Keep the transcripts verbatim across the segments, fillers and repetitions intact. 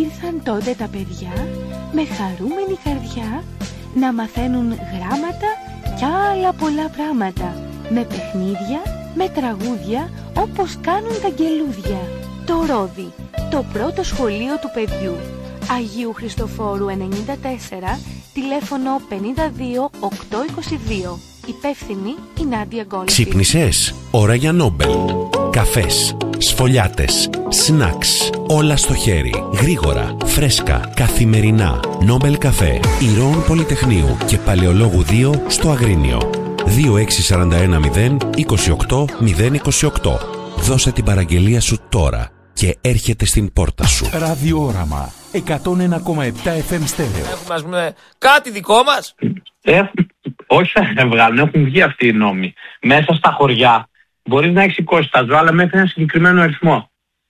Ήρθαν τότε τα παιδιά με χαρούμενη καρδιά να μαθαίνουν γράμματα κι άλλα πολλά πράγματα, με παιχνίδια, με τραγούδια, όπως κάνουν τα αγγελούδια. Το Ρόδι, το πρώτο σχολείο του παιδιού. Αγίου Χριστοφόρου ενενήντα τέσσερα, τηλέφωνο πενήντα δύο οκτακόσια είκοσι δύο. Υπεύθυνη η Νάντια Γκόλφη. Ξύπνησες, ώρα για Νόμπελ. Καφές, σφολιάτες, σνακς, όλα στο χέρι, γρήγορα, φρέσκα, καθημερινά. Νόμπελ καφέ, Ηρώων Πολυτεχνείου και Παλαιολόγου δύο στο Αγρίνιο. δύο έξι τέσσερα ένα μηδέν είκοσι οκτώ μηδέν είκοσι οκτώ. Δώσε την παραγγελία σου τώρα και έρχεται στην πόρτα σου. Ραδιόραμα εκατόν ένα κόμμα επτά εφ εμ στέρεο. Έχουμε, ας πούμε, κάτι δικό μας. Έχουν, όχι θα βγάλουν, έχουν βγει αυτοί οι νόμοι. Μέσα στα χωριά μπορείς να έχεις σηκώσει τα ζώα, αλλά μέχρι ένα συγκεκριμένο αριθμό.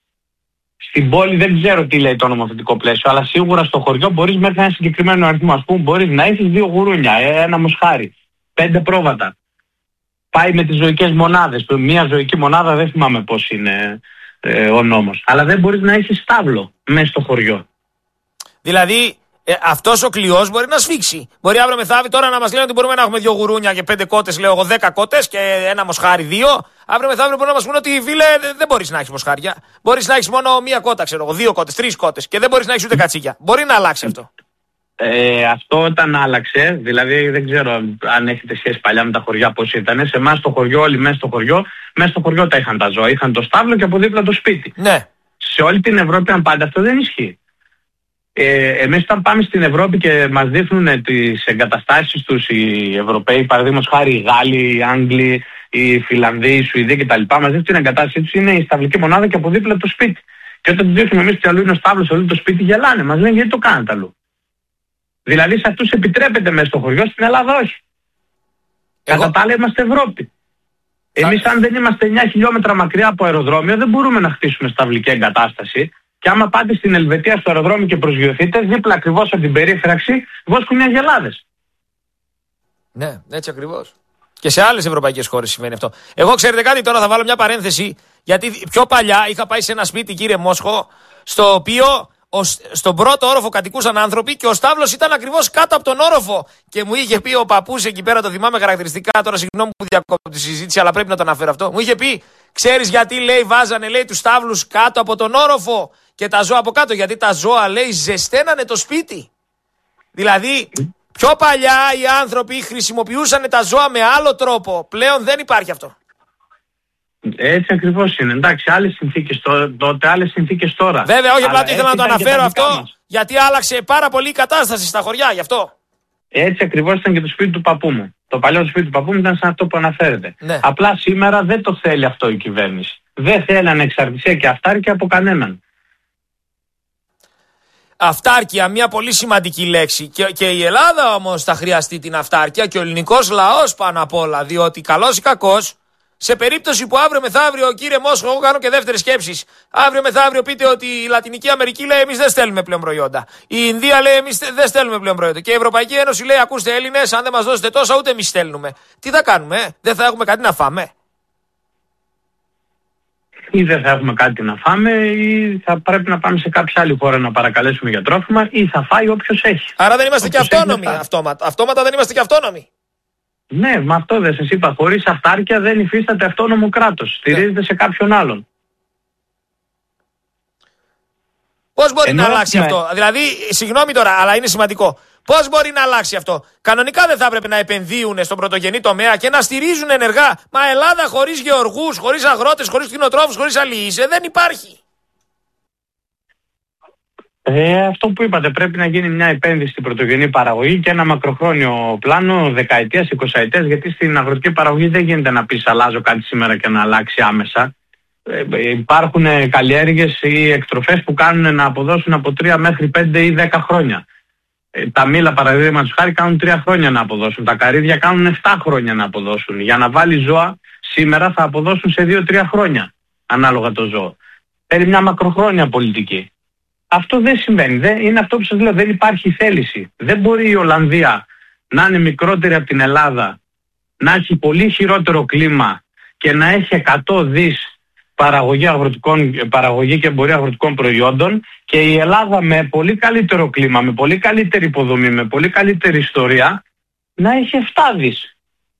Στην πόλη δεν ξέρω τι λέει το νομοθετικό πλαίσιο, αλλά σίγουρα στο χωριό μπορείς μέχρι ένα συγκεκριμένο αριθμό. Ας πούμε, μπορείς να έχεις δύο γουρούνια, ένα μοσχάρι, πέντε πρόβατα. Πάει με τις ζωικές μονάδες. Μία ζωική μονάδα δεν θυμάμαι πώς είναι ε, ο νόμος. Αλλά δεν μπορείς να έχεις στάβλο μέσα στο χωριό. Δηλαδή, ε, αυτός ο κλειός μπορεί να σφίξει. Μπορεί αύριο μεθαύριο τώρα να μας λένε ότι μπορούμε να έχουμε δύο γουρούνια και πέντε κότες, λέω εγώ, δέκα κότες και ένα μοσχάρι, δύο. Αύριο μεθαύριο μπορεί να μας πούνε ότι φίλε δεν μπορείς να έχεις μοσχάρια. Μπορείς να έχεις μόνο μία κότα, ξέρω εγώ, δύο κότες, τρεις κότες και δεν μπορείς να έχεις ούτε κατσίκια. Μπορεί να αλλάξει αυτό. Ε, αυτό όταν άλλαξε, δηλαδή δεν ξέρω αν έχετε σχέση παλιά με τα χωριά πώς ήταν. Σε εμάς στο χωριό, όλοι μέσα στο χωριό, μέσα στο χωριό τα είχαν τα ζώα. Είχαν το στάβλο και από δίπλα το σπίτι. Ναι. Σε όλη την Ευρώπη, αν πάντα αυτό δεν ισχύει. Ε, εμείς όταν πάμε στην Ευρώπη και μας δείχνουν τις εγκαταστάσεις τους οι Ευρωπαίοι, παραδείγματος χάρη οι Γάλλοι, οι Άγγλοι, οι Φιλανδοί, οι Σουηδοί κτλ. Μας δείχνουν την εγκατάστασή τους, είναι η σταυλική μονάδα και από δίπλα το σπίτι. Και όταν τους δείχνουμε εμείς τι αλλού είναι ο στάβλος, αλλού το σπίτι, γελάνε. Μας λένε γιατί το κάνετε αλλού. Δηλαδή σε αυτούς επιτρέπεται μέσα στο χωριό, στην Ελλάδα όχι. Εγώ... Κατά τα άλλα είμαστε Ευρώπη. Θα... Εμείς αν δεν είμαστε εννιά χιλιόμετρα μακριά από αεροδρόμιο δεν μπορούμε να χτίσουμε σταυλική εγκατάσταση. Και άμα πάτε στην Ελβετία στο αεροδρόμιο και προσγειωθείτε, δίπλα ακριβώς από την περίφραξη βόσκουν οι αγελάδες. Ναι, έτσι ακριβώς. Και σε άλλες ευρωπαϊκές χώρες σημαίνει αυτό. Εγώ ξέρετε κάτι, τώρα θα βάλω μια παρένθεση, γιατί πιο παλιά είχα πάει σε ένα σπίτι, κύριε Μόσχο, στο οποίο στον πρώτο όροφο κατοικούσαν άνθρωποι και ο στάβλος ήταν ακριβώς κάτω από τον όροφο. Και μου είχε πει ο παππούς εκεί πέρα, το θυμάμαι χαρακτηριστικά, τώρα συγγνώμη που διακόπτω τη συζήτηση, αλλά πρέπει να το αναφέρω αυτό. Μου είχε πει, ξέρεις γιατί λέει βάζανε λέει τους στάβλους κάτω από τον όροφο και τα ζώα από κάτω? Γιατί τα ζώα λέει ζεσταίνανε το σπίτι. Δηλαδή, πιο παλιά οι άνθρωποι χρησιμοποιούσαν τα ζώα με άλλο τρόπο. Πλέον δεν υπάρχει αυτό. Έτσι ακριβώς είναι. Εντάξει, άλλες συνθήκες τότε, άλλες συνθήκες τώρα. Βέβαια, όχι, απλά ήθελα να το αναφέρω αυτό, μας. Γιατί άλλαξε πάρα πολύ η κατάσταση στα χωριά, γι' αυτό. Έτσι ακριβώς ήταν και το σπίτι του παππού μου. Το παλιό το σπίτι του παππού μου ήταν σαν αυτό που αναφέρεται. Ναι. Απλά σήμερα δεν το θέλει αυτό η κυβέρνηση. Δεν θέλει ανεξαρτησία και αυτάρκεια από κανέναν. Αυτάρκεια, μια πολύ σημαντική λέξη. Και, και η Ελλάδα όμως θα χρειαστεί την αυτάρκεια και ο ελληνικός λαός πάνω απ' όλα. Διότι καλός ή κακός, σε περίπτωση που αύριο μεθαύριο, κύριε Μόσχο, εγώ κάνω και δεύτερες σκέψεις. Αύριο μεθαύριο πείτε ότι η Λατινική Αμερική λέει εμείς δεν στέλνουμε πλέον προϊόντα. Η Ινδία λέει εμείς δεν στέλνουμε πλέον προϊόντα. Και η Ευρωπαϊκή Ένωση λέει ακούστε Έλληνες, αν δεν μας δώσετε τόσα ούτε εμείς στέλνουμε. Τι θα κάνουμε, ε? Δεν θα έχουμε κάτι να φάμε? Ή δεν θα έχουμε κάτι να φάμε, ή θα πρέπει να πάμε σε κάποια άλλη χώρα να παρακαλέσουμε για τρόφιμα, ή θα φάει όποιος έχει. Άρα δεν είμαστε όποιος και αυτόνομοι αυτόματα. Αυτόματα δεν είμαστε και αυτόνομοι. Ναι, με αυτό δεν σας είπα. Χωρίς αυτάρκεια δεν υφίσταται αυτόνομο κράτος. Στηρίζεται ναι. σε κάποιον άλλον. Πώς μπορεί Ενώ, να αλλάξει ναι. αυτό? Δηλαδή, συγγνώμη τώρα, αλλά είναι σημαντικό. Πώς μπορεί να αλλάξει αυτό? Κανονικά δεν θα έπρεπε να επενδύουν στον πρωτογενή τομέα και να στηρίζουν ενεργά. Μα Ελλάδα χωρίς γεωργούς, χωρίς αγρότες, χωρίς κτηνοτρόφους, χωρίς αλληλείς, δεν υπάρχει. Ε, αυτό που είπατε, πρέπει να γίνει μια επένδυση στην πρωτογενή παραγωγή και ένα μακροχρόνιο πλάνο δεκαετίας, εικοσαετίας, γιατί στην αγροτική παραγωγή δεν γίνεται να πεις αλλάζω κάτι σήμερα και να αλλάξει άμεσα. Ε, υπάρχουν καλλιέργειες ή εκτροφές που κάνουν να αποδώσουν από τρία μέχρι πέντε ή δέκα χρόνια. Ε, τα μήλα παραδείγματος χάρη κάνουν τρία χρόνια να αποδώσουν, τα καρύδια κάνουν εφτά χρόνια να αποδώσουν. Για να βάλει ζώα σήμερα θα αποδώσουν σε δύο τρία χρόνια ανάλογα το ζώο. Παίρνει μια μακροχρόνια πολιτική. Αυτό δεν συμβαίνει. Δεν, είναι αυτό που σας λέω. Δεν υπάρχει θέληση. Δεν μπορεί η Ολλανδία να είναι μικρότερη από την Ελλάδα, να έχει πολύ χειρότερο κλίμα και να έχει εκατό δις παραγωγή, αγροτικών, παραγωγή και εμπορία αγροτικών προϊόντων, και η Ελλάδα με πολύ καλύτερο κλίμα, με πολύ καλύτερη υποδομή, με πολύ καλύτερη ιστορία να έχει επτά δις.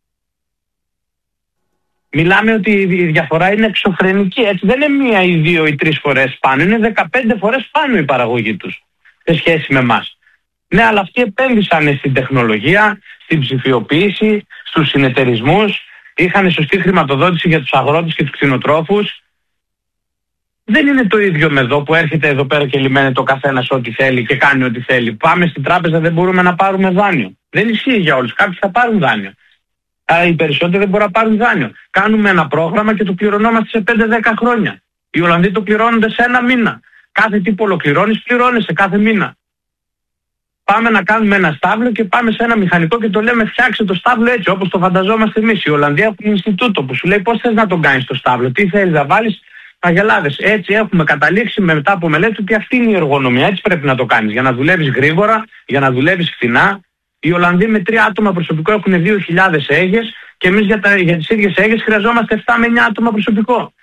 Μιλάμε ότι η διαφορά είναι εξωφρενική, έτσι δεν είναι μία ή δύο ή τρεις φορές πάνω, είναι δεκαπέντε φορές πάνω η παραγωγή τους σε σχέση με εμάς. Ναι, αλλά αυτοί επένδυσαν στην τεχνολογία, στην ψηφιοποίηση, στους συνεταιρισμούς, είχαν σωστή χρηματοδότηση για τους αγρότες και τους κτηνοτρόφους. Δεν είναι το ίδιο με εδώ που έρχεται εδώ πέρα και λιμένεται ο καθένας ό,τι θέλει και κάνει ό,τι θέλει. Πάμε στην τράπεζα, δεν μπορούμε να πάρουμε δάνειο. Δεν ισχύει για όλους. Κάποιοι θα πάρουν δάνειο. Άρα οι περισσότεροι δεν μπορούν να πάρουν δάνειο. Κάνουμε ένα πρόγραμμα και το πληρωνόμαστε σε πέντε δέκα χρόνια. Οι Ολλανδοί το πληρώνονται σε ένα μήνα. Κάθε τι που ολοκληρώνεις πληρώνεσαι κάθε μήνα. Πάμε να κάνουμε ένα στάβλο και πάμε σε ένα μηχανικό και το λέμε φτιάξε το στάβλο έτσι όπως το φανταζόμαστε εμείς. Οι Ολλανδοί έχουν Ινστιτούτο που σου λέει πώς θες να τον κάνεις το στάβλο, τι θέλεις να βάλεις αγελάδες. Έτσι έχουμε καταλήξει μετά από μελέτη ότι αυτή είναι η εργονομία. Έτσι πρέπει να το κάνεις για να δουλεύεις γρήγορα, για να δουλεύεις φθηνά. Οι Ολλανδοί με τρία άτομα προσωπικό έχουν δύο χιλιάδες έγες και εμείς για, τα, για τις ίδιες έγες χρειαζόμαστε επτά με εννιά άτομα προσωπικό.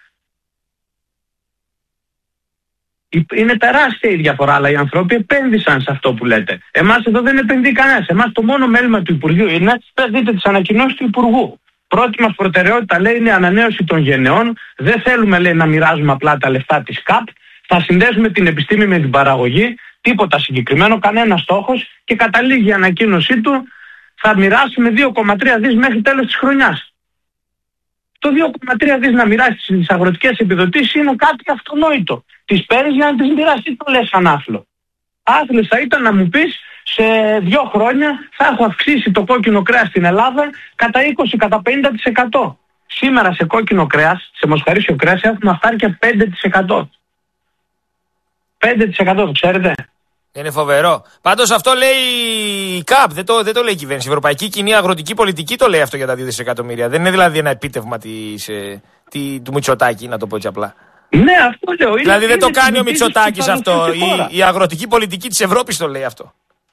Είναι τεράστια η διαφορά, αλλά οι άνθρωποι επένδυσαν σε αυτό που λέτε. Εμάς εδώ δεν επενδύει κανένας. Εμάς το μόνο μέλημα του Υπουργείου είναι, δείτε τις ανακοινώσεις του Υπουργού. Πρώτη μας προτεραιότητα λέει είναι η ανανέωση των γενεών. Δεν θέλουμε λέει να μοιράζουμε απλά τα λεφτά της ΚΑΠ. Θα συνδέσουμε την επιστήμη με την παραγωγή. Τίποτα συγκεκριμένο, κανένα στόχος, και καταλήγει η ανακοίνωσή του θα μοιράσουμε δύο κόμμα τρία δις μέχρι τέλος της χρονιάς. Το δύο κόμμα τρία δις να μοιράσει τις αγροτικές επιδοτήσεις είναι κάτι αυτονόητο. Τις παίρνεις για να τις μοιράσεις, τι το λες ανάφλο. Άθλος θα ήταν να μου πεις σε δύο χρόνια θα έχω αυξήσει το κόκκινο κρέας στην Ελλάδα κατά είκοσι με πενήντα τοις εκατό. Σήμερα σε κόκκινο κρέας, σε μοσχαρίσιο κρέας έχουμε αυτάρκεια πέντε τοις εκατό. πέντε τοις εκατό το ξέρετε. Είναι φοβερό. Πάντως αυτό λέει η ΚΑΠ, δεν το, δεν το λέει η κυβέρνηση. Η Ευρωπαϊκή Κοινή Αγροτική Πολιτική το λέει αυτό για τα δύο δισεκατομμύρια. Δεν είναι δηλαδή ένα επίτευγμα της, ε, τη, του Μητσοτάκη, να το πω έτσι απλά. Ναι, αυτό λέω. Είναι, δηλαδή δεν είναι το κάνει ο Μητσοτάκης αυτό. Η, η αγροτική πολιτική της Ευρώπης το λέει αυτό.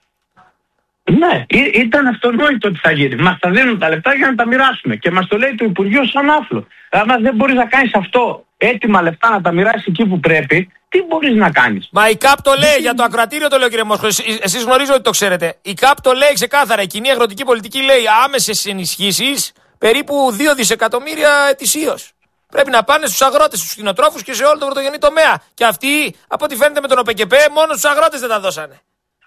Ναι, ή, ήταν αυτονόητο ότι θα γίνει. Μας τα δίνουν τα λεπτά για να τα μοιράσουμε. Και μας το λέει το Υπουργείο σαν άφλο. Αν δεν μπορείς να κάνεις αυτό, έτοιμα λεφτά να τα μοιράσεις εκεί που πρέπει, τι μπορείς να κάνεις. Μα η ΚΑΠ το λέει, για το ακροατήριο το λέει ο κύριε Μόσχο. Εσείς γνωρίζω ότι το ξέρετε. Η ΚΑΠ το λέει ξεκάθαρα. Η κοινή αγροτική πολιτική λέει άμεσες ενισχύσεις περίπου δύο δισεκατομμύρια ετησίως. Πρέπει να πάνε στους αγρότες, στους κτηνοτρόφους και σε όλο τον πρωτογενή τομέα. Και αυτοί, από ό,τι φαίνεται με τον ΟΠΕΚΕΠΕ, μόνο στους αγρότες δεν τα δώσανε.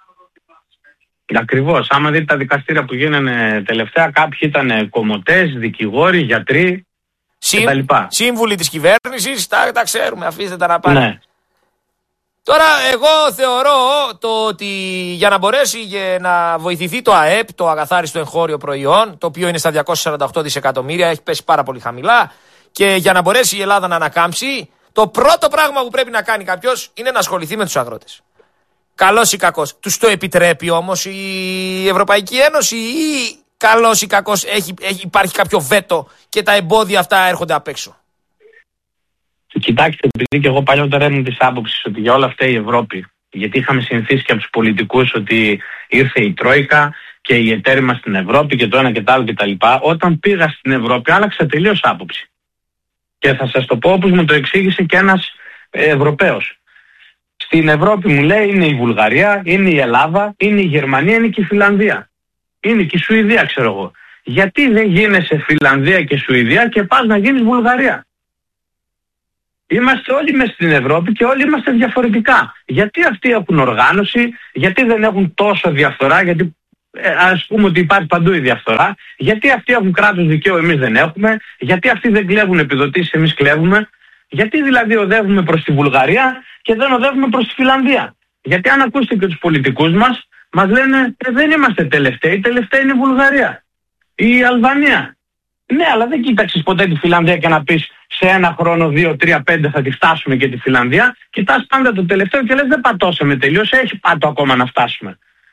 Ακριβώς. Άμα δείτε τα δικαστήρια που γίνανε τελευταία, κάποιοι ήταν κομμωτές, δικηγόροι, γιατροί Συμ, κτλ. Σύμβουλοι της κυβέρνησης, τα, τα ξέρουμε, αφήστε τα να πάνε. Ναι. Τώρα, εγώ θεωρώ το ότι για να μπορέσει να βοηθηθεί το ΑΕΠ, το αγαθάριστο εγχώριο προϊόν, το οποίο είναι στα διακόσια σαράντα οκτώ δισεκατομμύρια, έχει πέσει πάρα πολύ χαμηλά, και για να μπορέσει η Ελλάδα να ανακάμψει, το πρώτο πράγμα που πρέπει να κάνει κάποιος είναι να ασχοληθεί με τους αγρότες. Καλός ή κακός. Τους το επιτρέπει όμως η Ευρωπαϊκή Ένωση, ή καλός ή κακός έχει, έχει, υπάρχει κάποιο βέτο και τα εμπόδια αυτά έρχονται απ' έξω? Κοιτάξτε, επειδή και εγώ παλιότερα ήμουν της άποψης ότι για όλα αυτά η Ευρώπη, γιατί είχαμε συνηθίσει και από τους πολιτικούς ότι ήρθε η Τρόικα και οι εταίροι μας στην Ευρώπη και το ένα και το άλλο κτλ. Όταν πήγα στην Ευρώπη άλλαξα τελείως άποψη. Και θα σας το πω όπως μου το εξήγησε και ένας Ευρωπαίος. Στην Ευρώπη μου λέει είναι η Βουλγαρία, είναι η Ελλάδα, είναι η Γερμανία, είναι και η Φιλανδία. Είναι και η Σουηδία, ξέρω εγώ. Γιατί δεν γίνεσαι Φιλανδία και Σουηδία και πας να γίνεις Βουλγαρία? Είμαστε όλοι μέσα στην Ευρώπη και όλοι είμαστε διαφορετικά. Γιατί αυτοί έχουν οργάνωση, γιατί δεν έχουν τόσο διαφθορά, γιατί ε, ας πούμε ότι υπάρχει παντού η διαφθορά, γιατί αυτοί έχουν κράτος δικαίου, εμείς δεν έχουμε, γιατί αυτοί δεν κλέβουν επιδοτήσεις, εμείς κλέβουμε, γιατί δηλαδή οδεύουμε προς τη Βουλγαρία και δεν οδεύουμε προς τη Φιλανδία? Γιατί αν ακούσετε και τους πολιτικούς μας, μας λένε ε, δεν είμαστε τελευταίοι, τελευταία είναι η Βουλγαρία ή η Αλβανία. Ναι, αλλά δεν κοίταξες ποτέ τη Φιλανδία και να πεις σε ένα χρόνο, δύο, τρία, πέντε θα τη φτάσουμε και τη Φιλανδία. Κοιτάς πάντα το τελευταίο και λες δεν πατώσαμε τελείως, έχει πάτο ακόμα να φτάσουμε.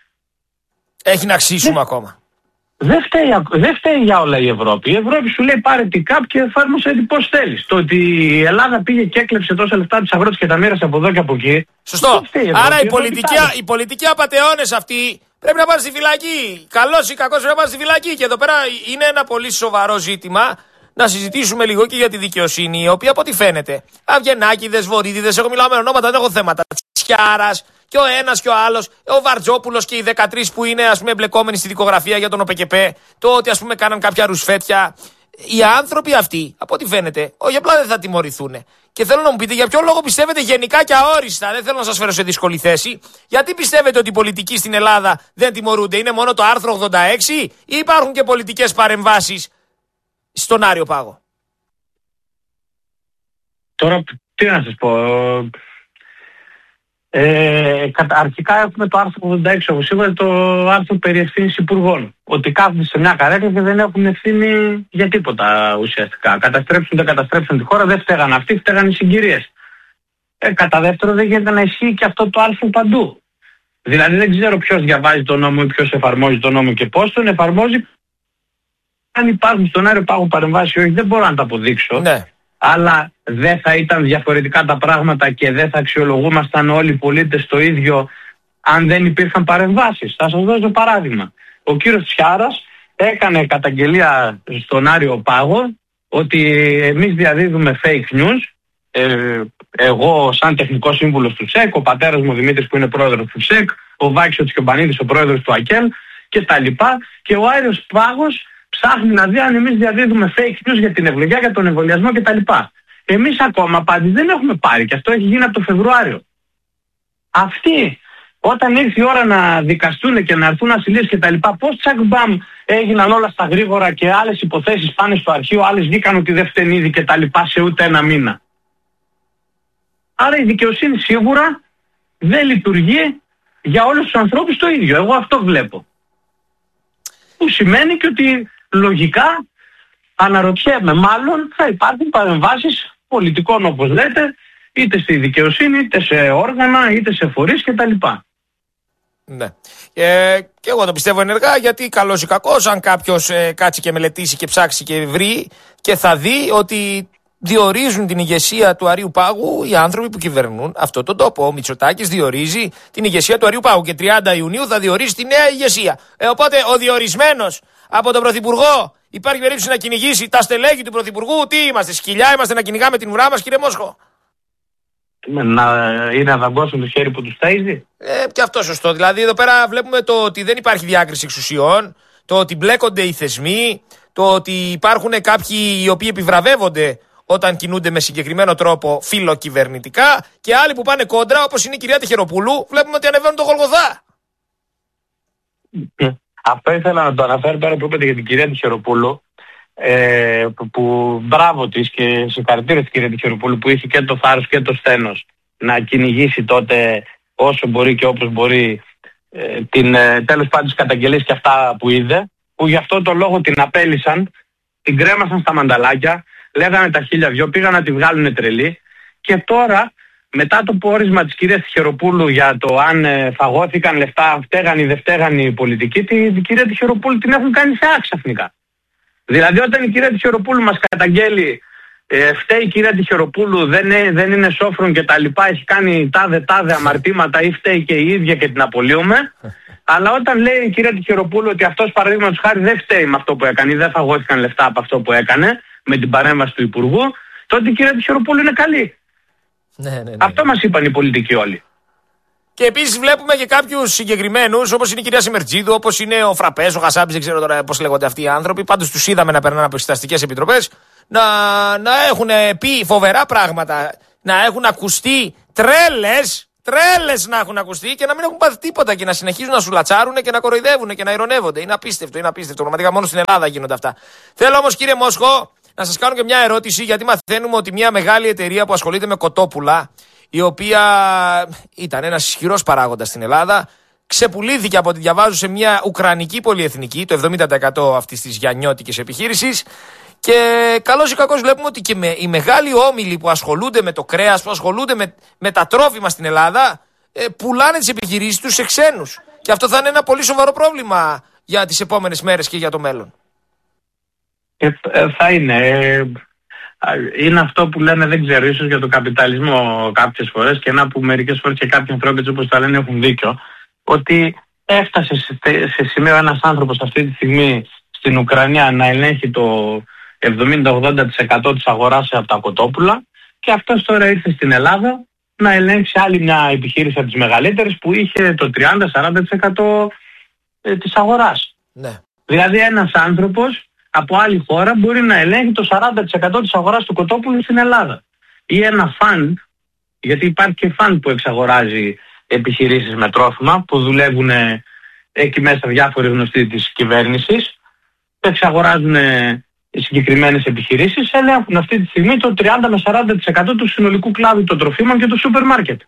Έχει να ξύσουμε δεν, ακόμα. Δεν φταίει, δεν φταίει για όλα η Ευρώπη. Η Ευρώπη σου λέει πάρε την ΚΑΠ και εφάρμοσε έτσι πώς θέλεις. Το ότι η Ελλάδα πήγε και έκλεψε τόσα λεφτά τους αγρότες και τα μοίρασε από εδώ και από εκεί. Σωστό. Άρα οι πολιτικοί, οι πολιτικοί απατεώνες αυτοί πρέπει να πάνε στη φυλακή. Καλός ή κακός πρέπει να πάνε στη φυλακή. Και εδώ πέρα είναι ένα πολύ σοβαρό ζήτημα να συζητήσουμε λίγο και για τη δικαιοσύνη, η οποία από ό,τι φαίνεται, Αυγενάκηδες, Βορύδηδες, εγώ μιλάω με ονόματα, δεν έχω θέματα. Τσιάρας και ο ένας και ο άλλος, ο Βαρτζόπουλος και οι δεκατρείς που είναι ας πούμε εμπλεκόμενοι στη δικογραφία για τον ΟΠΕΚΕΠΕ, το ότι ας πούμε κάναν κάποια ρουσφέτια. Οι άνθρωποι αυτοί, από ό,τι φαίνεται, όχι απλά δεν θα τιμωρηθούν. Και θέλω να μου πείτε για ποιο λόγο πιστεύετε γενικά και αόριστα, δεν θέλω να σας φέρω σε δύσκολη θέση, γιατί πιστεύετε ότι οι πολιτικοί στην Ελλάδα δεν τιμωρούνται? Είναι μόνο το άρθρο ογδόντα έξι ή υπάρχουν και πολιτικές παρεμβάσεις στον Άριο Πάγο? Τώρα τι να σας πω. Ε, αρχικά έχουμε το άρθρο ογδόντα έξι, όπως είπατε, το άρθρο περί ευθύνης υπουργών. Ότι κάθονται σε μια καρέκλα και δεν έχουν ευθύνη για τίποτα ουσιαστικά. Καταστρέψουν, δεν καταστρέψουν τη χώρα, δεν φταίγαν αυτοί, φταίγαν οι συγκυρίες. Ε, κατά δεύτερο, δεν γίνεται να ισχύει και αυτό το άρθρο παντού. Δηλαδή δεν ξέρω ποιος διαβάζει τον νόμο ή ποιος εφαρμόζει τον νόμο και πώς τον εφαρμόζει. Αν υπάρχουν στον Άριο Πάγο παρεμβάσεις ή όχι, δεν μπορώ να τα αποδείξω. Ναι. Αλλά δεν θα ήταν διαφορετικά τα πράγματα και δεν θα αξιολογούμασταν όλοι οι πολίτες το ίδιο αν δεν υπήρχαν παρεμβάσεις. Θα σας δώσω παράδειγμα. Ο κύριος Τσιάρας έκανε καταγγελία στον Άριο Πάγο ότι εμείς διαδίδουμε fake news. Ε, εγώ σαν τεχνικός σύμβουλος του ΣΕΚ, ο πατέρας μου ο Δημήτρης που είναι πρόεδρος του ΣΕΚ, ο Βάκης ο Τσιομπανίδης ο πρόεδρος του ΑΚΕΛ και τα λοιπά, και ο Άριος Πάγος ψάχνει να δει αν εμείς διαδίδουμε fake news για την ευλογιά, για τον εμβολιασμό κτλ. Εμείς ακόμα απάντηση δεν έχουμε πάρει και αυτό έχει γίνει από το Φεβρουάριο. Αυτοί όταν ήρθε η ώρα να δικαστούν και να έρθουν ασυλίες κτλ., πώς τσακ μπαμ έγιναν όλα στα γρήγορα και άλλες υποθέσεις πάνε στο αρχείο, άλλες βγήκαν ότι δεν φταίνει ήδη κτλ. Σε ούτε ένα μήνα. Άρα η δικαιοσύνη σίγουρα δεν λειτουργεί για όλους τους ανθρώπους το ίδιο. Εγώ αυτό βλέπω. Που σημαίνει και ότι λογικά αναρωτιέμαι, μάλλον θα υπάρχουν παρεμβάσεις πολιτικών όπως λέτε, είτε στη δικαιοσύνη, είτε σε όργανα, είτε σε φορείς κτλ. Ναι. Ε, και εγώ το πιστεύω ενεργά, γιατί καλός ή κακός, αν κάποιος ε, κάτσει και μελετήσει και ψάξει και βρει και θα δει ότι διορίζουν την ηγεσία του Αρείου Πάγου οι άνθρωποι που κυβερνούν αυτόν τον τόπο. Ο Μητσοτάκης διορίζει την ηγεσία του Αρείου Πάγου και τριάντα Ιουνίου θα διορίσει τη νέα ηγεσία. Ε, οπότε ο διορισμένος από τον Πρωθυπουργό υπάρχει περίπτωση να κυνηγήσει τα στελέχη του Πρωθυπουργού? Τι είμαστε, σκυλιά είμαστε να κυνηγάμε την ουρά μας, κύριε Μόσχο? Να είναι να δαγκώσουν το χέρι που τους ταΐζει. Ε, και αυτό σωστό. Δηλαδή εδώ πέρα βλέπουμε το ότι δεν υπάρχει διάκριση εξουσιών, το ότι μπλέκονται οι θεσμοί, το ότι υπάρχουν κάποιοι οι οποίοι επιβραβεύονται όταν κινούνται με συγκεκριμένο τρόπο φιλοκυβερνητικά και άλλοι που πάνε κόντρα, όπως είναι η κυρία Τεχεροπούλου, βλέπουμε ότι ανεβαίνουν το Γολγοθά. Αυτό ήθελα να το αναφέρω τώρα που είπατε για την κυρία Τεχεροπούλου. Ε, που, που μπράβο της και συγχαρητήρια στην κυρία Τεχεροπούλου που είχε και το θάρρος και το σθένος να κυνηγήσει τότε όσο μπορεί και όπως μπορεί ε, την, ε, τέλος πάντων τις καταγγελίες και αυτά που είδε, που γι' αυτό το λόγο την απέλησαν, την κρέμασαν στα μανταλάκια, λέγανε τα χίλια δυο, πήγαν να τη βγάλουν τρελή και τώρα μετά το πόρισμα της κυρίας Τεχεροπούλου για το αν ε, φαγώθηκαν λεφτά, φταίγαν ή δεν φταίγαν οι πολιτικοί, την, την κυρία Τεχεροπούλου την έχουν κάνει θεά ξαφνικά. Δηλαδή όταν η κυρία Τεχεροπούλου μας καταγγέλει ε, φταίει η κυρία Τεχεροπούλου, δεν, ε, δεν είναι σόφρον και τα λοιπά, έχει κάνει τάδε τάδε αμαρτήματα ή φταίει και η ίδια και την απολύουμε. Αλλά όταν λέει η κυρία Τεχεροπούλου ότι αυτός παραδείγματος χάρη δεν φταίει με αυτό που έκανε ή δεν φαγώθηκαν λεφτά από αυτό που έκανε με την παρέμβαση του Υπουργού, τότε η κυρία Τεχεροπούλου είναι καλή. Ναι, ναι, ναι. Αυτό μας είπαν οι πολιτικοί όλοι. Και επίσης βλέπουμε και κάποιους συγκεκριμένους, όπως είναι η κυρία Σιμερτζίδου, όπως είναι ο Φραπές, ο Χασάμπης, δεν ξέρω τώρα πώς λέγονται αυτοί οι άνθρωποι. Πάντως τους είδαμε να περνάνε από εξεταστικές επιτροπές, να, να έχουν πει φοβερά πράγματα, να έχουν ακουστεί τρέλες, τρέλες να έχουν ακουστεί και να μην έχουν πάθει τίποτα και να συνεχίζουν να σου λατσάρουν και να κοροϊδεύουν και να ειρωνεύονται. Είναι απίστευτο, είναι απίστευτο. Πραγματικά μόνο στην Ελλάδα γίνονται αυτά. Θέλω όμως, κύριε Μόσχο, να σας κάνω και μια ερώτηση, γιατί μαθαίνουμε ότι μια μεγάλη εταιρεία που ασχολείται με κοτόπουλα, η οποία ήταν ένας ισχυρός παράγοντας στην Ελλάδα, ξεπουλήθηκε από ό,τι διαβάζω σε μια ουκρανική πολυεθνική, το εβδομήντα τοις εκατό αυτής της γιαννιώτικης επιχείρησης. Και καλώς ή κακώς βλέπουμε ότι και με, οι μεγάλοι όμιλοι που ασχολούνται με το κρέας, που ασχολούνται με, με τα τρόφιμα στην Ελλάδα, ε, πουλάνε τις επιχειρήσεις τους σε ξένους. Και αυτό θα είναι ένα πολύ σοβαρό πρόβλημα για τις επόμενες μέρες και για το μέλλον. Ε, ε, θα είναι. Ε, είναι αυτό που λένε, δεν ξέρω, ίσως για τον καπιταλισμό κάποιες φορές και να που μερικές φορές και κάποιοι ανθρώποι όπως τα λένε έχουν δίκιο, ότι έφτασε σε, σε σημείο ένας άνθρωπος αυτή τη στιγμή στην Ουκρανία να ελέγχει το εβδομήντα με ογδόντα τοις εκατό της αγοράς από τα κοτόπουλα και αυτός τώρα ήρθε στην Ελλάδα να ελέγξει άλλη μια επιχείρηση από τις μεγαλύτερες που είχε το τριάντα με σαράντα τοις εκατό της αγοράς. Ναι. Δηλαδή ένας άνθρωπος από άλλη χώρα μπορεί να ελέγχει το σαράντα τοις εκατό της αγοράς του κοτόπουλου στην Ελλάδα. Ή ένα φαντ, γιατί υπάρχει και φαντ που εξαγοράζει επιχειρήσεις με τρόφιμα που δουλεύουν εκεί μέσα διάφοροι γνωστοί της κυβέρνησης, εξαγοράζουν συγκεκριμένες επιχειρήσεις, ελέγχουν αυτή τη στιγμή το τριάντα με σαράντα τοις εκατό του συνολικού κλάδου των τροφίμων και του σούπερ μάρκετ.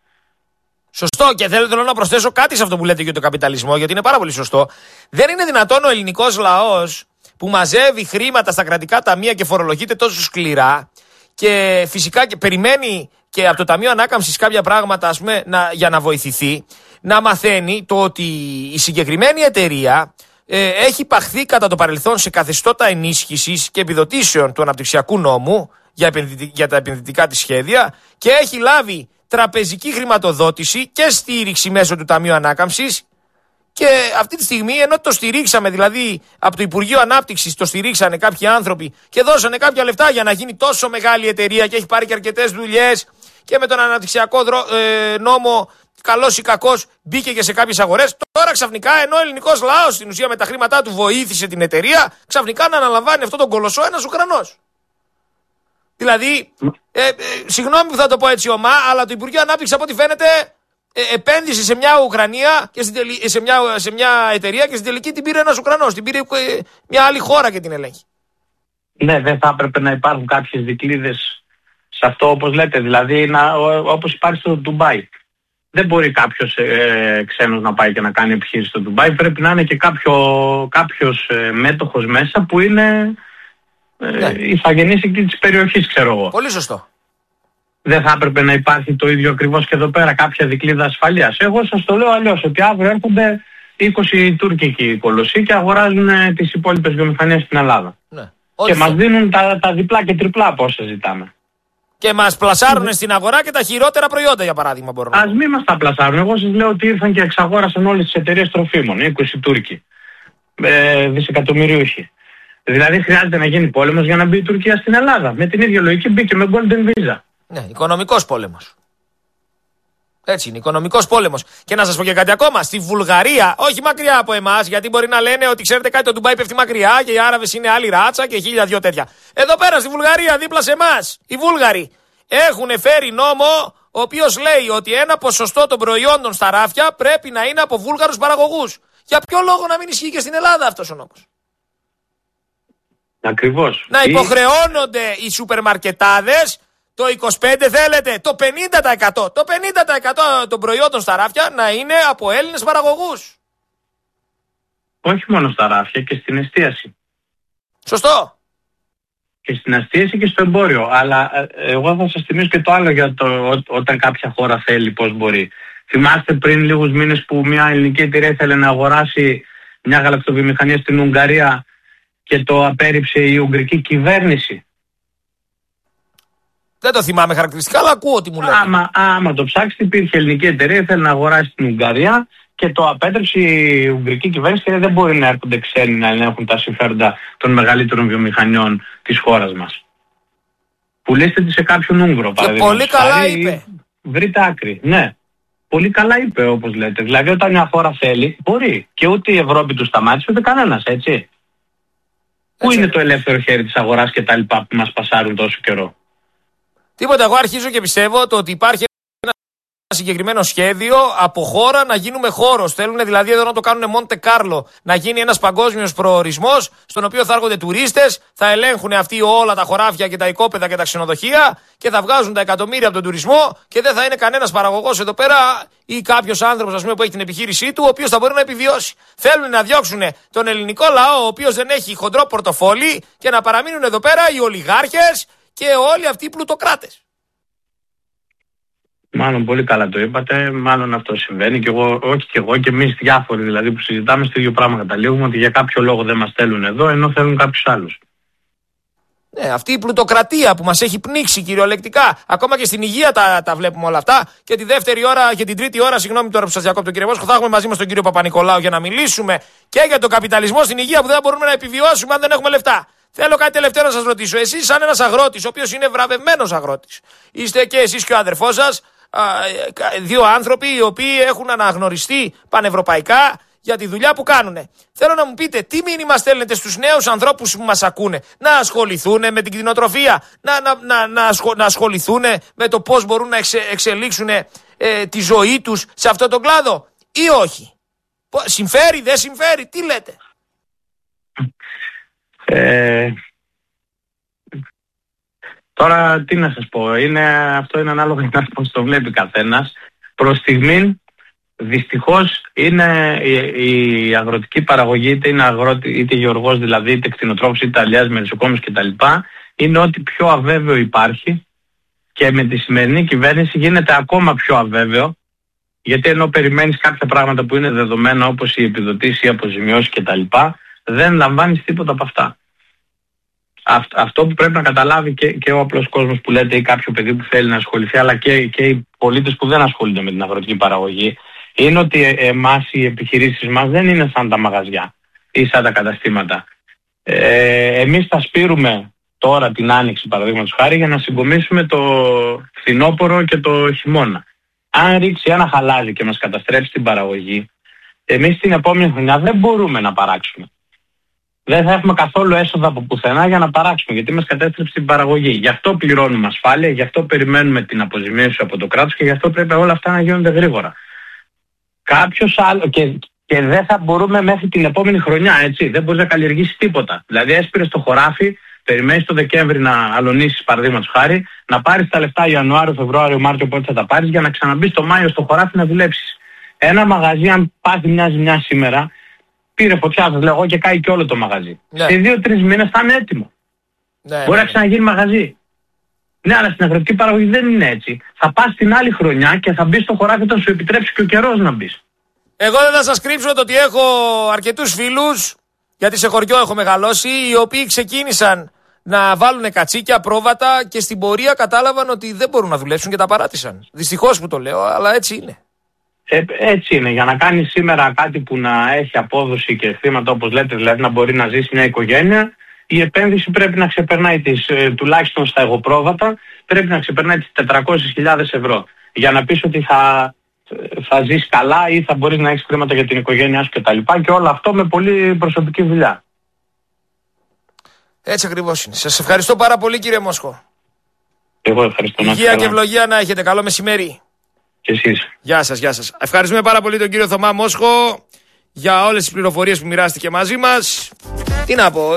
Σωστό, και θέλω, θέλω να προσθέσω κάτι σε αυτό που λέτε για τον καπιταλισμό, γιατί είναι πάρα πολύ σωστό. Δεν είναι δυνατόν ο ελληνικός λαός που μαζεύει χρήματα στα κρατικά ταμεία και φορολογείται τόσο σκληρά και φυσικά και περιμένει και από το Ταμείο Ανάκαμψης κάποια πράγματα, ας πούμε, να, για να βοηθηθεί, να μαθαίνει το ότι η συγκεκριμένη εταιρεία ε, έχει παχθεί κατά το παρελθόν σε καθεστώτα ενίσχυσης και επιδοτήσεων του αναπτυξιακού νόμου για, επενδυτι, για τα επενδυτικά της σχέδια και έχει λάβει τραπεζική χρηματοδότηση και στήριξη μέσω του Ταμείου Ανάκαμψης. Και αυτή τη στιγμή, ενώ το στηρίξαμε, δηλαδή από το Υπουργείο Ανάπτυξης το στηρίξανε κάποιοι άνθρωποι και δώσανε κάποια λεφτά για να γίνει τόσο μεγάλη εταιρεία και έχει πάρει και αρκετές δουλειές και με τον αναπτυξιακό δρο, ε, νόμο, καλός ή κακός, μπήκε και σε κάποιες αγορές. Τώρα ξαφνικά, ενώ ο ελληνικός λαός στην ουσία με τα χρήματά του βοήθησε την εταιρεία, ξαφνικά να αναλαμβάνει αυτό τον κολοσσό ένας Ουκρανός. Δηλαδή, ε, ε, συγγνώμη που θα το πω έτσι ομά, αλλά το Υπουργείο Ανάπτυξης από ό,τι φαίνεται ε, επένδυσε σε μια Ουκρανία και στην τελη, σε, μια, σε μια εταιρεία και στην τελική την πήρε ένας Ουκρανός. Την πήρε ε, μια άλλη χώρα και την ελέγχει. Ναι, δεν θα έπρεπε να υπάρχουν κάποιες δικλείδες σε αυτό, όπως λέτε. Δηλαδή, να, όπως υπάρχει στο Ντουμπάι. Δεν μπορεί κάποιος ε, ξένος να πάει και να κάνει επιχείρηση στο Ντουμπάι. Πρέπει να είναι και κάποιο, κάποιος ε, μέτοχος μέσα που είναι ε, ναι. ηθαγενής εκεί της περιοχής, ξέρω εγώ. Πολύ σωστό. Δεν θα έπρεπε να υπάρχει το ίδιο ακριβώς και εδώ πέρα, κάποια δικλείδα ασφαλείας? Εγώ σας το λέω αλλιώς, ότι αύριο έρχονται είκοσι τουρκικοί κολοσσοί και αγοράζουν τις υπόλοιπες βιομηχανίες στην Ελλάδα. Ναι. Και μας δίνουν τα, τα διπλά και τριπλά από όσα ζητάμε. Και μας πλασάρουν mm. στην αγορά και τα χειρότερα προϊόντα, για παράδειγμα. Μπορώ να Ας μην μας τα πλασάρουν. Εγώ σας λέω ότι ήρθαν και εξαγόρασαν όλες τις εταιρείες τροφίμων, είκοσι Τούρκοι, ε, δισεκατομμυριούχοι. Δηλαδή χρειάζεται να γίνει πόλεμος για να μπει η Τουρκία στην Ελλάδα. Με την ίδια λογική μπήκε με Golden Visa. Ναι, οικονομικός πόλεμος. Έτσι είναι, οικονομικός πόλεμος. Και να σας πω και κάτι ακόμα. Στη Βουλγαρία, όχι μακριά από εμάς, γιατί μπορεί να λένε ότι ξέρετε κάτι, το Ντουμπάι πέφτει μακριά και οι Άραβες είναι άλλη ράτσα και χίλια δυο τέτοια. Εδώ πέρα στη Βουλγαρία, δίπλα σε εμάς, οι Βούλγαροι έχουν φέρει νόμο ο οποίος λέει ότι ένα ποσοστό των προϊόντων στα ράφια πρέπει να είναι από Βούλγαρους παραγωγούς. Για ποιο λόγο να μην ισχύει και στην Ελλάδα αυτός ο νόμος? Ακριβώς. Να υποχρεώνονται οι σούπερ μαρκετάδες. Το είκοσι πέντε θέλετε, το πενήντα τοις εκατό, το πενήντα τοις εκατό των προϊόντων στα ράφια να είναι από Έλληνες παραγωγούς. Όχι μόνο στα ράφια, και στην εστίαση. Σωστό. Και στην εστίαση και στο εμπόριο. Αλλά ε, εγώ θα σας θυμίσω και το άλλο για το ό, όταν κάποια χώρα θέλει πώς μπορεί. Θυμάστε πριν λίγους μήνες που μια ελληνική εταιρεία ήθελε να αγοράσει μια γαλακτοβιομηχανία στην Ουγγαρία και το απέρριψε η ουγγρική κυβέρνηση? Δεν το θυμάμαι χαρακτηριστικά, αλλά ακούω τι μου λέτε. Άμα, άμα το ψάξετε, υπήρχε ελληνική εταιρεία, θέλει να αγοράσει την Ουγγαρία και το απέτρεψε η ουγγρική κυβέρνηση και δεν μπορεί να έρχονται ξένοι να ελέγχουν τα συμφέροντα των μεγαλύτερων βιομηχανιών της χώρας μας. Πουλήστε τη σε κάποιον Ούγγρο, παραδείγματος. Πολύ καλά είπε. Βρείτε άκρη. Ναι. Πολύ καλά είπε, όπως λέτε. Δηλαδή, όταν μια χώρα θέλει, μπορεί. Και ούτε η Ευρώπη του σταμάτησε, ούτε κανένας, έτσι. έτσι. Πού είναι το ελεύθερο χέρι της αγοράς και τα λοιπά που μας πασάρουν τόσο καιρό? Τίποτα, εγώ αρχίζω και πιστεύω το ότι υπάρχει ένα συγκεκριμένο σχέδιο από χώρα να γίνουμε χώρος. Θέλουν δηλαδή εδώ να το κάνουν Μοντε Κάρλο, να γίνει ένας παγκόσμιος προορισμός στον οποίο θα έρχονται τουρίστες, θα ελέγχουν αυτοί όλα τα χωράφια και τα οικόπεδα και τα ξενοδοχεία και θα βγάζουν τα εκατομμύρια από τον τουρισμό και δεν θα είναι κανένας παραγωγός εδώ πέρα ή κάποιος άνθρωπος, ας πούμε, που έχει την επιχείρησή του, ο οποίος θα μπορεί να επιβιώσει. Θέλουν να διώξουν τον ελληνικό λαό, ο οποίος δεν έχει χοντρό πορτοφόλι, και να παραμείνουν εδώ πέρα οι ολιγάρχες και όλοι αυτοί οι πλουτοκράτες. Μάλλον πολύ καλά το είπατε, μάλλον αυτό συμβαίνει και εγώ, όχι και εγώ και εμείς διάφοροι δηλαδή που συζητάμε στο ίδιο πράγμα καταλήγουμε, ότι για κάποιο λόγο δεν μας θέλουν εδώ ενώ θέλουν κάποιους άλλους. Ναι, αυτή η πλουτοκρατία που μας έχει πνίξει κυριολεκτικά. Ακόμα και στην υγεία τα, τα βλέπουμε όλα αυτά. Και τη δεύτερη ώρα και την τρίτη ώρα, συγγνώμη τώρα που σας διακόπτω κύριε Βόσκο, θα έχουμε μαζί μας τον κύριο Παπα-Νικολάου για να μιλήσουμε και για τον καπιταλισμό στην υγεία που δεν μπορούμε να επιβιώσουμε αν δεν έχουμε λεφτά. Θέλω κάτι τελευταίο να σας ρωτήσω. Εσείς, σαν ένας αγρότης, ο οποίος είναι βραβευμένος αγρότης, είστε και εσείς και ο αδερφός σας, δύο άνθρωποι οι οποίοι έχουν αναγνωριστεί πανευρωπαϊκά για τη δουλειά που κάνουν. Θέλω να μου πείτε τι μήνυμα στέλνετε στους νέους ανθρώπους που μας ακούνε. Να ασχοληθούν με την κτηνοτροφία, να, να, να, να, ασχολ, να ασχοληθούν με το πώς μπορούν να εξε, εξελίξουν ε, τη ζωή τους σε αυτόν τον κλάδο ή όχι. Συμφέρει, δεν συμφέρει, τι λέτε? Ε, τώρα τι να σας πω, είναι, αυτό είναι ανάλογα με πώς το βλέπει καθένας. Προς στιγμήν δυστυχώς είναι η, η αγροτική παραγωγή, είτε είναι αγρότη, είτε γεωργός δηλαδή, είτε κτηνοτρόφος, είτε αλλιάς, μελισσοκόμος κτλ. Είναι ό,τι πιο αβέβαιο υπάρχει και με τη σημερινή κυβέρνηση γίνεται ακόμα πιο αβέβαιο, γιατί ενώ περιμένεις κάποια πράγματα που είναι δεδομένα όπως οι επιδοτήσεις, οι αποζημιώσεις κτλ, δεν λαμβάνεις τίποτα από αυτά. Αυτό που πρέπει να καταλάβει και, και ο απλός κόσμος που λέτε ή κάποιο παιδί που θέλει να ασχοληθεί, αλλά και, και οι πολίτες που δεν ασχολούνται με την αγροτική παραγωγή, είναι ότι εμάς οι επιχειρήσεις μας δεν είναι σαν τα μαγαζιά ή σαν τα καταστήματα. Ε, εμείς θα σπείρουμε τώρα την άνοιξη, παραδείγματος χάρη, για να συγκομίσουμε το φθινόπωρο και το χειμώνα. Αν ρίξει ένα χαλάζι και μας καταστρέψει την παραγωγή, εμείς την επόμενη χρονιά δεν μπορούμε να παράξουμε. Δεν θα έχουμε καθόλου έσοδα από πουθενά για να παράξουμε, γιατί μας κατέστρεψε την παραγωγή. Γι' αυτό πληρώνουμε ασφάλεια, γι' αυτό περιμένουμε την αποζημίωση από το κράτος και γι' αυτό πρέπει όλα αυτά να γίνονται γρήγορα. Κάποιος άλλο, και, και δεν θα μπορούμε μέχρι την επόμενη χρονιά, έτσι. Δεν μπορείς να καλλιεργήσεις τίποτα. Δηλαδή, έσπηρες το χωράφι, περιμένεις το Δεκέμβρη να αλωνίσεις, παραδείγματος χάρη, να πάρεις τα λεφτά Ιανουάριο, Φεβρουάριο, Μάρτιο, πότε θα τα πάρεις, για να ξαναμπείς το Μάιο στο χωράφι να δουλέψεις. Ένα μαγαζί, αν πάθει μια ζημιά σήμερα, πήρε φωτιά, σας λέω εγώ, και κάει και όλο το μαγαζί. Ναι. Σε δύο-τρεις μήνες θα είναι έτοιμο. Ναι, Μπορεί ναι, να ξαναγίνει μαγαζί. Ναι, αλλά στην αγροτική παραγωγή δεν είναι έτσι. Θα πας την άλλη χρονιά και θα μπεις στο χωράφι όταν σου επιτρέψει και ο καιρός να μπεις. Εγώ δεν θα σας κρύψω το ότι έχω αρκετούς φίλους, γιατί σε χωριό έχω μεγαλώσει, οι οποίοι ξεκίνησαν να βάλουν κατσίκια, πρόβατα και στην πορεία κατάλαβαν ότι δεν μπορούν να δουλέψουν και τα παράτησαν. Δυστυχώς που το λέω, αλλά έτσι είναι. Ε, έτσι είναι. Για να κάνει σήμερα κάτι που να έχει απόδοση και χρήματα, όπως λέτε, δηλαδή να μπορεί να ζήσει μια οικογένεια, η επένδυση πρέπει να ξεπερνάει τις, ε, τουλάχιστον στα εγωπρόβατα, πρέπει να ξεπερνάει τις τετρακόσιες χιλιάδες ευρώ. Για να πεις ότι θα, θα ζεις καλά ή θα μπορείς να έχεις χρήματα για την οικογένειά σου κτλ. Και, και όλο αυτό με πολύ προσωπική δουλειά. Έτσι ακριβώς είναι. Σας ευχαριστώ πάρα πολύ, κύριε Μόσχο. Εγώ ευχαριστώ. Υγεία και ευλογία να έχετε. Καλό μεσημέρι. Και εσείς. Γεια σας, γεια σας. Ευχαριστούμε πάρα πολύ τον κύριο Θωμά Μόσχο για όλες τις πληροφορίες που μοιράστηκε μαζί μας. Τι να πω.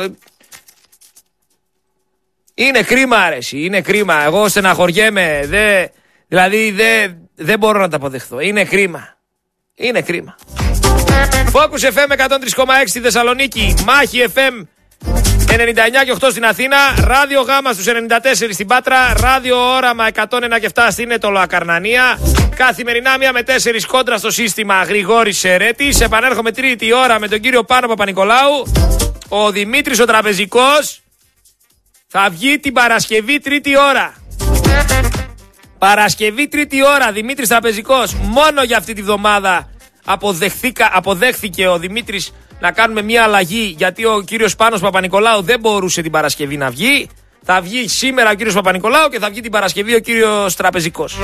Είναι κρίμα, αρέσει. Είναι κρίμα. Εγώ στεναχωριέμαι. Δε, δηλαδή δεν δε μπορώ να τα αποδεχθώ. Είναι κρίμα. Είναι κρίμα. Focus εφ εμ εκατόν τρία κόμμα έξι στη Θεσσαλονίκη. Μάχη εφ εμ ενενήντα εννιά και οκτώ στην Αθήνα. Ράδιο Γάμα στους ενενήντα τέσσερα στην Πάτρα. Ράδιο Όραμα εκατόν ένα και επτά στην Έτολο Ακαρνανία. Καθημερινά μία με τέσσερις κόντρα στο σύστημα Γρηγόρης Σερέτης. Επανέρχομαι τρίτη ώρα με τον κύριο Πάνο Παπα-Νικολάου. Ο Δημήτρης ο Τραπεζικός θα βγει την Παρασκευή τρίτη ώρα. Παρασκευή τρίτη ώρα, Δημήτρης Τραπεζικός. Μόνο για αυτή τη βδομάδα αποδέχθηκε ο Δημήτρης να κάνουμε μια αλλαγή, γιατί ο κύριος Πάνος Παπα-Νικολάου δεν μπορούσε την Παρασκευή να βγει. Θα βγει σήμερα ο κύριος Παπα-Νικολάου και θα βγει την Παρασκευή ο κύριος Τραπεζικός.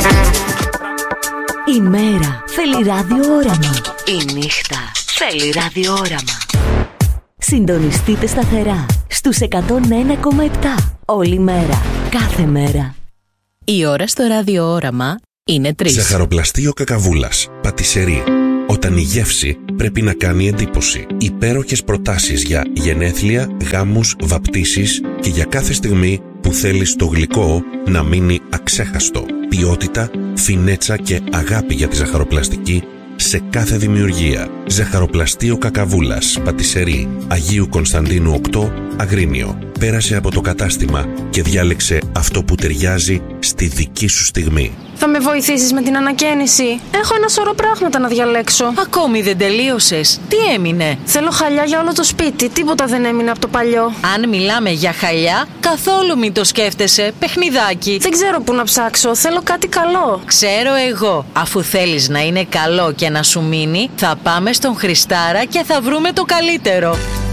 Η μέρα θέλει ραδιόραμα. Η νύχτα θέλει ραδιόραμα. Συντονιστείτε σταθερά στους εκατόν ένα κόμμα επτά. Όλη μέρα, κάθε μέρα. Η ώρα στο ραδιόραμα είναι τρεις. Ζαχαροπλαστείο Κακαβούλας. Πατισερί. Όταν η γεύση πρέπει να κάνει εντύπωση. Υπέροχες προτάσεις για γενέθλια, γάμους, βαπτίσεις και για κάθε στιγμή που θέλεις το γλυκό να μείνει αξέχαστο. Ποιότητα, φινέτσα και αγάπη για τη ζαχαροπλαστική σε κάθε δημιουργία. Ζαχαροπλαστείο Κακαβούλας. Πατισερί. Αγίου Κωνσταντίνου οκτώ, Αγρίνιο. Πέρασε από το κατάστημα και διάλεξε αυτό που ταιριάζει στη δική σου στιγμή. Θα με βοηθήσεις με την ανακαίνιση? Έχω ένα σωρό πράγματα να διαλέξω. Ακόμη δεν τελείωσες. Τι έμεινε? Θέλω χαλιά για όλο το σπίτι. Τίποτα δεν έμεινε από το παλιό. Αν μιλάμε για χαλιά, καθόλου μην το σκέφτεσαι. Παιχνιδάκι. Δεν ξέρω πού να ψάξω. Θέλω κάτι καλό. Ξέρω εγώ. Αφού θέλεις να είναι καλό και να σου μείνει, θα πάμε στον Χριστάρα και θα βρούμε το καλύτερο.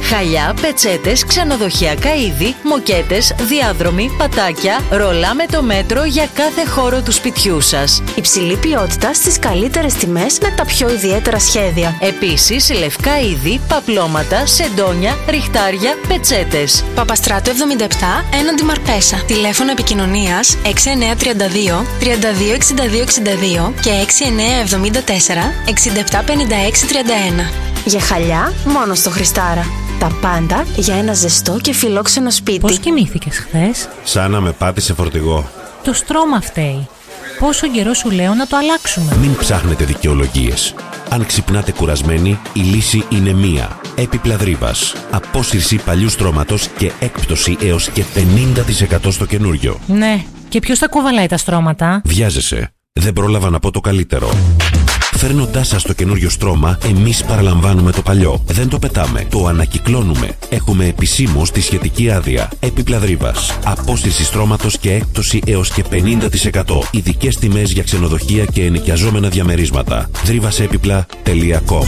Χαλιά, πετσέτες, ξενοδοχειακά είδη, μοκέτες, διάδρομοι, πατάκια, ρολά με το μέτρο για κάθε χώρο του σπιτιού σας. Υψηλή ποιότητα στις καλύτερες τιμές με τα πιο ιδιαίτερα σχέδια. Επίσης, λευκά είδη, παπλώματα, σεντόνια, ριχτάρια, πετσέτες. Παπαστράτου εβδομήντα επτά, έναντι Μαρπέσα. Τηλέφωνο επικοινωνίας έξι εννιά τρία δύο, τρία δύο έξι δύο έξι δύο και έξι εννιά εβδομήντα τέσσερα, εξήντα επτά πενήντα έξι τριάντα ένα. Για χαλιά, μόνο στο Χριστάρα. Τα πάντα για ένα ζεστό και φιλόξενο σπίτι. Πώς κοιμήθηκες χθες? Σαν να με πάτησε φορτηγό. Το στρώμα φταίει. Πόσο καιρό σου λέω να το αλλάξουμε? Μην ψάχνετε δικαιολογίες. Αν ξυπνάτε κουρασμένοι, η λύση είναι μία. Έπιπλα Δρύβας. Απόσυρση παλιού στρώματος και έκπτωση έως και πενήντα τοις εκατό στο καινούριο. Ναι, και ποιος θα κουβαλάει τα στρώματα? Βιάζεσαι. Δεν πρόλαβα να πω το καλύτερο. Φέρνοντάς σας το καινούριο στρώμα, εμείς παραλαμβάνουμε το παλιό. Δεν το πετάμε, το ανακυκλώνουμε. Έχουμε επισήμως τη σχετική άδεια. Έπιπλα Δρύβας. Απόσυρση στρώματος και έκπτωση έως και πενήντα τοις εκατό. Ειδικές τιμές για ξενοδοχεία και ενοικιαζόμενα διαμερίσματα. δρύβασέπιπλα τελεία κομ.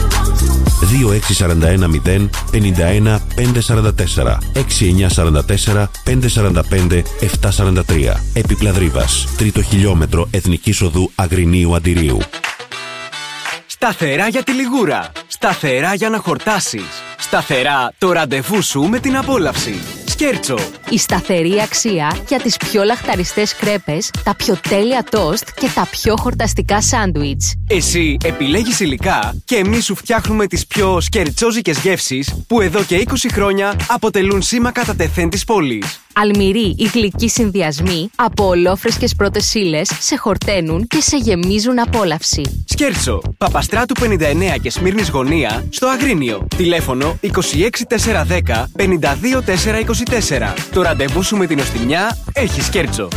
δύο έξι τέσσερα ένα μηδέν πέντε ένα πέντε τέσσερα τέσσερα έξι εννιά τέσσερα τέσσερα πέντε τέσσερα πέντε επτά τέσσερα τρία. Έπιπλα Δρύβας. Τρίτο χιλιόμετρο Εθνικής Οδού Αγρινίου Αντιρίου. Σταθερά για τη λιγούρα. Σταθερά για να χορτάσεις. Σταθερά το ραντεβού σου με την απόλαυση. Σκέρτσο. Η σταθερή αξία για τις πιο λαχταριστές κρέπες, τα πιο τέλεια τόστ και τα πιο χορταστικά σάντουιτς. Εσύ επιλέγεις υλικά και εμείς σου φτιάχνουμε τις πιο σκερτσόζικες γεύσεις που εδώ και είκοσι χρόνια αποτελούν σήμα κατά τεθέν της πόλης. Αλμυροί ή γλυκοί συνδυασμοί από ολόφρεσκες πρώτες ύλες σε χορταίνουν και σε γεμίζουν απόλαυση. Σκέρτσο. Παπαστράτου πενήντα εννέα και Σμύρνης Γωνία στο Αγρίνιο. Τηλέφωνο είκοσι έξι τετρακόσια δέκα πενήντα δύο τετρακόσια είκοσι τέσσερα. Το ραντεβού σου με την οστιμιά έχει Σκέρτσο.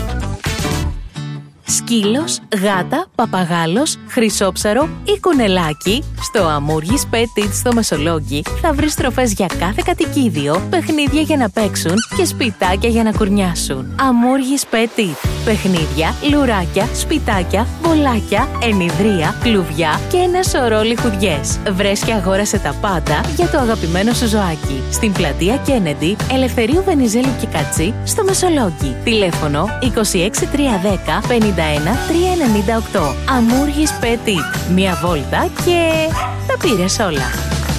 Σκύλος, γάτα, παπαγάλος, χρυσόψαρο ή κουνελάκι, στο Αμούργης Petit στο Μεσολόγγι θα βρεις τροφές για κάθε κατοικίδιο, παιχνίδια για να παίξουν και σπιτάκια για να κουρνιάσουν. Αμούργης Petit. Παιχνίδια, λουράκια, σπιτάκια, μπολάκια, ενιδρία, κλουβιά και ένα σωρό λιχουδιές. Βρες και αγόρασε τα πάντα για το αγαπημένο σου ζωάκι. Στην πλατεία Kennedy, Ελευθερίου Βενιζέλου και Κατσί, στο Μεσολόγγι. Τηλέφωνο είκοσι έξι τριακόσια δέκα πενήντα ένα τριακόσια ενενήντα οκτώ. Αμούργης Petit. Μία βόλτα και τα πήρες όλα.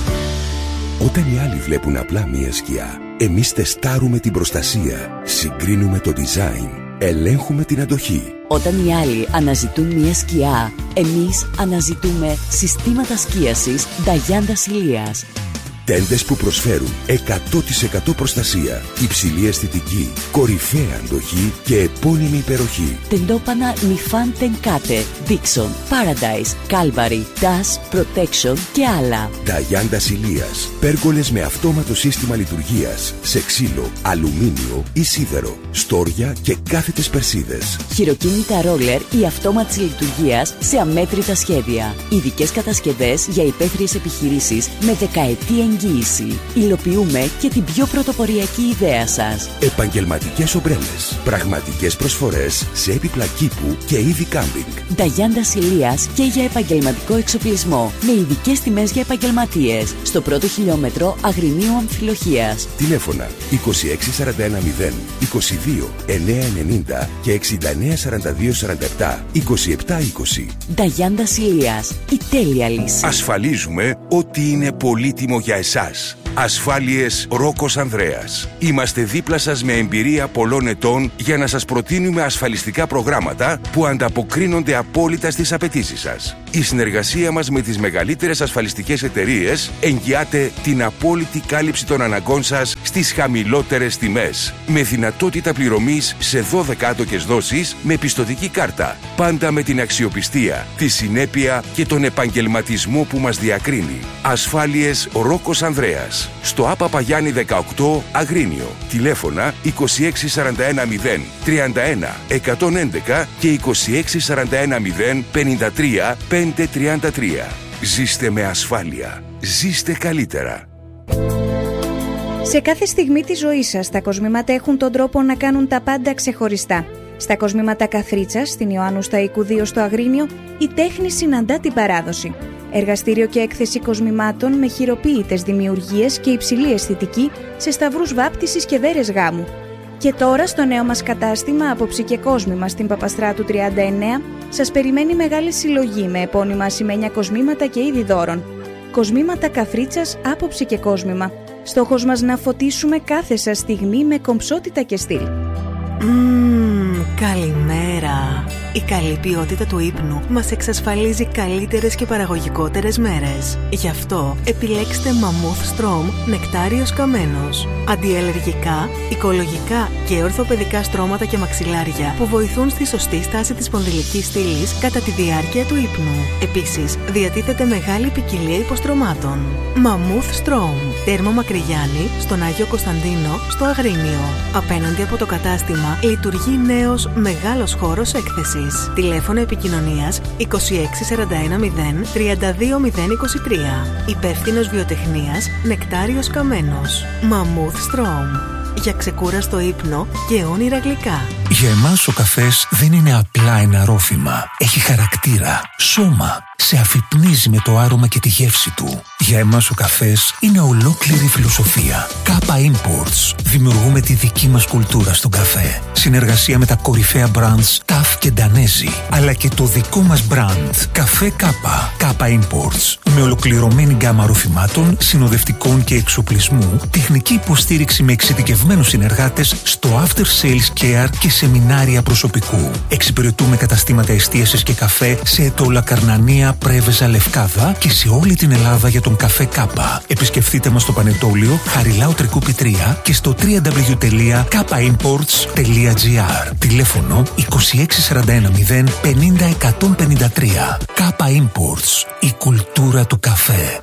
Όταν οι άλλοι βλέπουν απλά μία σκιά, εμείς τεστάρουμε την προστασία, συγκρίνουμε το design, ελέγχουμε την αντοχή. Όταν οι άλλοι αναζητούν μια σκιά, εμείς αναζητούμε συστήματα σκίασης Νταγιάντα Ηλίας. Τέντες που προσφέρουν εκατό τοις εκατό προστασία, υψηλή αισθητική, κορυφαία αντοχή και επώνυμη υπεροχή. Τεντόπανα Νιφάν Τενκάτε, Dixon, Paradise, Calvary, Dash, Protection και άλλα. Νταγιάντα Ηλίας. Πέργολες με αυτόματο σύστημα λειτουργίας σε ξύλο, αλουμίνιο ή σίδερο, στόρια και κάθετες περσίδες. Χειροκίνητα ρόλερ ή αυτόματης λειτουργίας σε αμέτρητα σχέδια. Ειδικές κατασκευές για υπαίθριες επιχειρήσεις με δεκαετή εγγύηση. Υλοποιούμε και την πιο πρωτοποριακή ιδέα σας. Επαγγελματικές ομπρέλες. Πραγματικές προσφορές σε έπιπλα κήπου και είδη κάμπινγκ. Νταγιάντα Ηλίας και για επαγγελματικό εξοπλισμό. Με ειδικές τιμές για επαγγελματίες. Στο πρώτο χιλιόμετρο Αγρινίου Αμφιλοχίας. Τηλέφωνα είκοσι έξι σαράντα ένα μηδέν είκοσι δύο εννιακόσια ενενήντα και εξήντα εννέα σαράντα δύο σαράντα επτά είκοσι επτά είκοσι. Νταγιάντα Ηλίας. Η τέλεια λύση. Ασφαλίζουμε ότι είναι πολύτιμο για εσάς. Ασφάλειες Ρόκος Ανδρέας. Είμαστε δίπλα σας με εμπειρία πολλών ετών για να σας προτείνουμε ασφαλιστικά προγράμματα που ανταποκρίνονται απόλυτα στις απαιτήσεις σας. Η συνεργασία μας με τις μεγαλύτερες ασφαλιστικές εταιρείες εγγυάται την απόλυτη κάλυψη των αναγκών σας στις χαμηλότερες τιμές. Με δυνατότητα πληρωμής σε δώδεκα άτοκες δόσεις με πιστωτική κάρτα. Πάντα με την αξιοπιστία, τη συνέπεια και τον επαγγελματισμό που μας διακρίνει. Ασφάλειες Ρόκος Ανδρέας. Στο Άπα Παγιάννη δεκαοκτώ Αγρίνιο. Τηλέφωνα είκοσι έξι σαράντα ένα μηδέν τριάντα ένα εκατόν έντεκα και είκοσι έξι σαράντα ένα μηδέν πενήντα τρία πεντακόσια τριάντα τρία. Ζήστε με ασφάλεια. Ζήστε καλύτερα. Σε κάθε στιγμή της ζωής σας, τα κοσμήματα έχουν τον τρόπο να κάνουν τα πάντα ξεχωριστά. Στα κοσμήματα Καθρίτσας, στην Ιωάννου Σταϊκού δύο στο Αγρίνιο, η τέχνη συναντά την παράδοση. Εργαστήριο και έκθεση κοσμημάτων με χειροποίητες δημιουργίες και υψηλή αισθητική σε σταυρούς βάπτισης και δέρες γάμου. Και τώρα στο νέο μας κατάστημα Άποψη και Κόσμημα στην Παπαστράτου τριάντα εννέα σας περιμένει μεγάλη συλλογή με επώνυμα ασημένια κοσμήματα και είδη δώρων. Κοσμήματα Καφρίτσας, Άποψη και Κόσμημα. Στόχος μας να φωτίσουμε κάθε σας στιγμή με κομψότητα και στυλ. Μμμ, καλημέρα. Η καλή ποιότητα του ύπνου μας εξασφαλίζει καλύτερες και παραγωγικότερες μέρες. Γι' αυτό επιλέξτε Mammoth Strom νεκτάριος καμένος. Αντιαλλεργικά, οικολογικά και ορθοπαιδικά στρώματα και μαξιλάρια που βοηθούν στη σωστή στάση της σπονδυλικής στήλης κατά τη διάρκεια του ύπνου. Επίσης, διατίθεται μεγάλη ποικιλία υποστρωμάτων. Mammoth Strom. Τέρμο Μακρυγιάννη, στον Άγιο Κωνσταντίνο, στο Αγρίνιο. Απέναντι από το κατάστημα λειτουργεί νέος μεγάλος χώρος έκθεσης. Τηλέφωνο επικοινωνίας είκοσι έξι σαράντα ένα μηδέν τριάντα δύο μηδέν είκοσι τρία. Υπεύθυνος βιοτεχνίας Νεκτάριος Καμένος. Mammoth Strom. Για ξεκούραστο ύπνο και όνειρα γλυκά. Για εμάς ο καφές δεν είναι απλά ένα ρόφημα. Έχει χαρακτήρα, σώμα. Σε αφυπνίζει με το άρωμα και τη γεύση του. Για εμάς ο καφές είναι ολόκληρη φιλοσοφία. Κάπα Imports. Δημιουργούμε τη δική μας κουλτούρα στον καφέ. Συνεργασία με τα κορυφαία brands Ταφ και Ντανέζι. Αλλά και το δικό μας brand. Καφέ Κάπα. Κάπα Imports. Με ολοκληρωμένη γκάμα ροφημάτων, συνοδευτικών και εξοπλισμού, τεχνική υποστήριξη με εξειδικευμένους συνεργάτες στο after sales care και σεμινάρια προσωπικού. Εξυπηρετούμε καταστήματα εστίασης και καφέ σε Ετώλα, Καρνανία, Πρέβεζα, Λευκάδα και σε όλη την Ελλάδα για τον καφέ Κάπα. Επισκεφτείτε μας στο Πανετόλιο, Χαριλάου Τρικούπη τρία και στο double-u double-u double-u τελεία κάπα imports τελεία gr. Τηλέφωνο είκοσι έξι σαράντα ένα μηδέν πενήντα εκατόν πενήντα τρία. Κάπα Imports. Η κουλτούρα του καφέ.